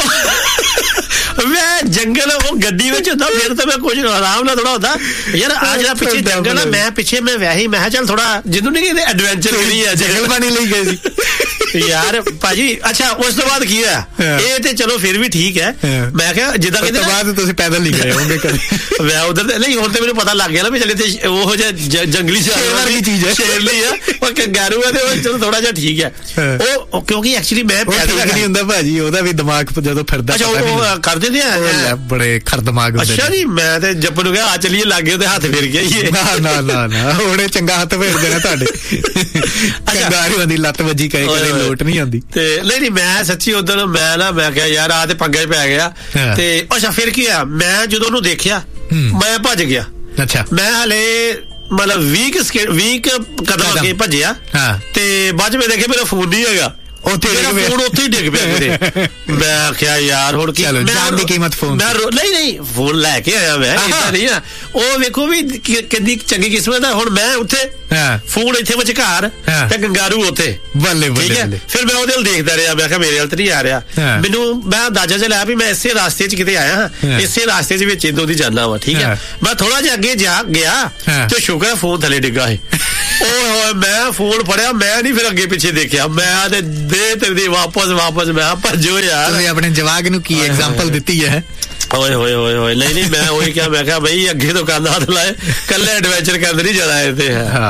ਮੈਂ ਜੰਗਲ ਉਹ ਗੱਡੀ ਵਿੱਚ ਹੁੰਦਾ, ਫਿਰ ਤਾਂ ਮੈਂ ਕੁਝ ਆਰਾਮ ਨਾਲ ਥੋੜਾ ਹੁੰਦਾ ਯਾਰ। ਆ ਜਿਹੜਾ ਪਿੱਛੇ ਜੰਗਲ ਆ, ਮੈਂ ਪਿੱਛੇ ਮੈਂ ਵੈਸੇ ਮੈਂ ਚੱਲ ਥੋੜਾ ਜਿਹਨੂੰ ਨਹੀਂ ਕਹਿੰਦੇ ਐਡਵੈਂਚਰ ਕਰੀ ਆ, ਜੰਗਲ ਪਾਣੀ ਲਈ ਗਏ ਸੀ ਯਾਰ ਭਾਜੀ। ਅੱਛਾ ਉਸ ਤੋਂ ਬਾਅਦ ਕੀ ਹੋਇਆ? ਇਹ ਤੇ ਚਲੋ ਫਿਰ ਵੀ ਠੀਕ ਹੈ। ਮੈਂ ਕਿਹਾ ਜਿੱਦਾਂ ਕਹਿੰਦੇ ਬਾਅਦ ਤੁਸੀਂ ਪੈਦਲ ਨਹੀਂ ਗਏ ਹੋਗੇ ਕਦੇ? ਮੈਂ ਉਧਰ ਨਹੀਂ, ਹੁਣ ਤੇ ਮੈਨੂੰ ਪਤਾ ਲੱਗ ਗਿਆ ਨਾ ਵੀ ਚੱਲੇ ਤੇ ਉਹ ਜਿਹਾ ਜੰਗਲੀ ਜਾਨਵਰ ਦੀ ਚੀਜ਼ ਹੈ, ਸ਼ੇਰ ਲਈ ਆ, ਉਹ ਕੰਗਾਰੂ ਆ, ਤੇ ਉਹ ਚਲੋ ਥੋੜਾ ਜਿਹਾ ਠੀਕ ਹੈ। ਉਹ ਕਿਉਂਕਿ ਐਕਚੁਅਲੀ ਮੈਂ ਪੈਦਲ ਨਹੀਂ ਹੁੰਦਾ ਭਾਜੀ, ਉਹਦਾ ਵੀ ਦਿਮਾਗ ਜਦੋਂ ਫਿਰਦਾ। ਅੱਛਾ ਉਹ ਕਰਦੇ ਤੇ ਬੜੇ ਖਰ ਦਿਮਾਗ ਹੁੰਦੇ। ਅੱਛਾ ਜੀ, ਮੈਂ ਤੇ ਜੱਪੂ ਨੂੰ ਕਿਹਾ ਆ ਚਲੀਏ ਲਾਗੇ, ਉਹਦੇ ਹੱਥ ਫੇਰ ਗਿਆ ਹੀ। ਨਾ ਨਾ ਨਾ ਉਹਨੇ ਚੰਗਾ ਹੱਥ ਫੇਰ ਦੇਣਾ ਤੁਹਾਡੇ। ਕੰਗਾਰੂ ਦੀ ਲੱਤ ਵੱਜੀ ਕਰੇ ਕਦੇ ਲੋਟ ਨਹੀਂ ਆਉਂਦੀ। ਤੇ ਨਹੀਂ ਮੈਂ ਸੱਚੀ ਉਦੋਂ ਮੈਂ ਕਿਹਾ ਯਾਰ ਆ ਤੇ ਪੰਗਾ ਹੀ ਪੈ ਗਿਆ। ਤੇ ਅੱਛਾ ਫਿਰ ਕੀ ਆ, ਮੈਂ ਜਦੋਂ ਉਹਨੂੰ ਦੇਖਿਆ ਮੈਂ ਭੱਜ ਗਿਆ। ਅੱਛਾ ਮੈਂ ਹਲੇ ਮਤਲਬ 20 ਕਦਮ ਅੱਗੇ ਭੱਜਿਆ, ਤੇ ਬਾਅਦ ਵਿੱਚ ਦੇਖਿਆ ਮੇਰਾ ਫੋਨ ਨਹੀਂ ਹੈਗਾ, ਉੱਥੇ ਹੀ ਡਿੱਗ ਪਿਆ ਕਿਤੇ। ਮੈਂ ਆਖਿਆ ਯਾਰ ਹੁਣ ਕੀ ਜਾਨ ਦੀ ਕੀਮਤ ਫੋਨ। ਨਹੀਂ ਫੋਨ ਲੈ ਕੇ ਆਇਆ ਮੈਂ, ਏਦਾਂ ਨਹੀਂ ਆ। ਉਹ ਵੇਖੋ ਵੀ ਕਿੰਨੀ ਚੰਗੀ ਕਿਸਮਤ ਹੈ। ਹੁਣ ਮੈਂ ਉੱਥੇ ਫੋਨ ਇੱਥੇ ਵਿਚਕਾਰ ਤੇ ਕੰਗਾਰੂ ਉੱਥੇ, ਬੱਲੇ ਠੀਕ ਹੈ। ਫਿਰ ਮੈਂ ਉਹਦੇ ਵੱਲ ਦੇਖਦਾ ਰਿਹਾ, ਮੈਂ ਕਿਹਾ ਮੇਰੇ ਵੱਲ ਤਾਂ ਨਹੀਂ ਆ ਰਿਹਾ। ਮੈਂ ਅੰਦਾਜ਼ਾ ਜਿਹਾ ਲਾਇਆ ਵੀ ਮੈਂ ਇਸੇ ਰਾਸਤੇ 'ਚ ਕਿਤੇ ਆਇਆ ਹਾਂ, ਇਸੇ ਰਾਸਤੇ 'ਚ ਵਿੱਚ ਇਦੋਂ ਦੀ ਜਾਣਾ ਵਾ, ਠੀਕ ਹੈ। ਮੈਂ ਥੋੜਾ ਜਿਹਾ ਅੱਗੇ ਗਿਆ ਤੇ ਸ਼ੁਕਰ ਹੈ ਫੋਨ ਥੱਲੇ ਡਿੱਗਾ ਹੈ। ਉਹ ਮੈਂ ਫੋਨ ਫੜਿਆ, ਮੈਂ ਨਹੀਂ ਫਿਰ ਅੱਗੇ ਪਿੱਛੇ ਦੇਖਿਆ, ਮੈਂ ਤੇ ਦੇ ਤੇ ਵਾਪਸ ਮੈਂ ਭੱਜੋ ਯਾਰ। ਤੁਸੀਂ ਆਪਣੇ ਜਵਾਕ ਨੂੰ ਕੀ ਐਗਜ਼ਾਮਪਲ ਦਿੱਤੀ ਹੈ? ਓਏ ਹੋਏ ਹੋਏ ਹੋਏ ਨਹੀਂ ਮੈਂ ਉਹੀ ਕਿਹਾ, ਮੈਂ ਕਿਹਾ ਬਈ ਅੱਗੇ ਤੋਂ ਕੰਨ ਹੱਥ ਲਾਏ, ਕੱਲੇ ਐਡਵੈਂਚਰ ਕਰਦੇ ਨਹੀਂ ਜਾਣਾ ਇੱਥੇ।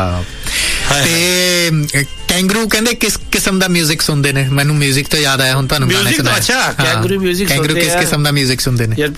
ਤੇ ਕੈਂਗਰੂ ਕਹਿੰਦੇ ਕਿਸ ਕਿਸਮ ਦਾ 뮤직 ਸੁਣਦੇ ਨੇ? ਮੈਨੂੰ 뮤직 ਤੋਂ ਯਾਦ ਆਇਆ ਹੁਣ ਤੁਹਾਨੂੰ ਗਾਣੇ ਸੁਣਾ। ਅੱਛਾ ਕੈਂਗਰੂ 뮤직 ਕੈਂਗਰੂ ਕਿਸ ਕਿਸਮ ਦਾ 뮤직 ਸੁਣਦੇ ਨੇ? ਯਾਰ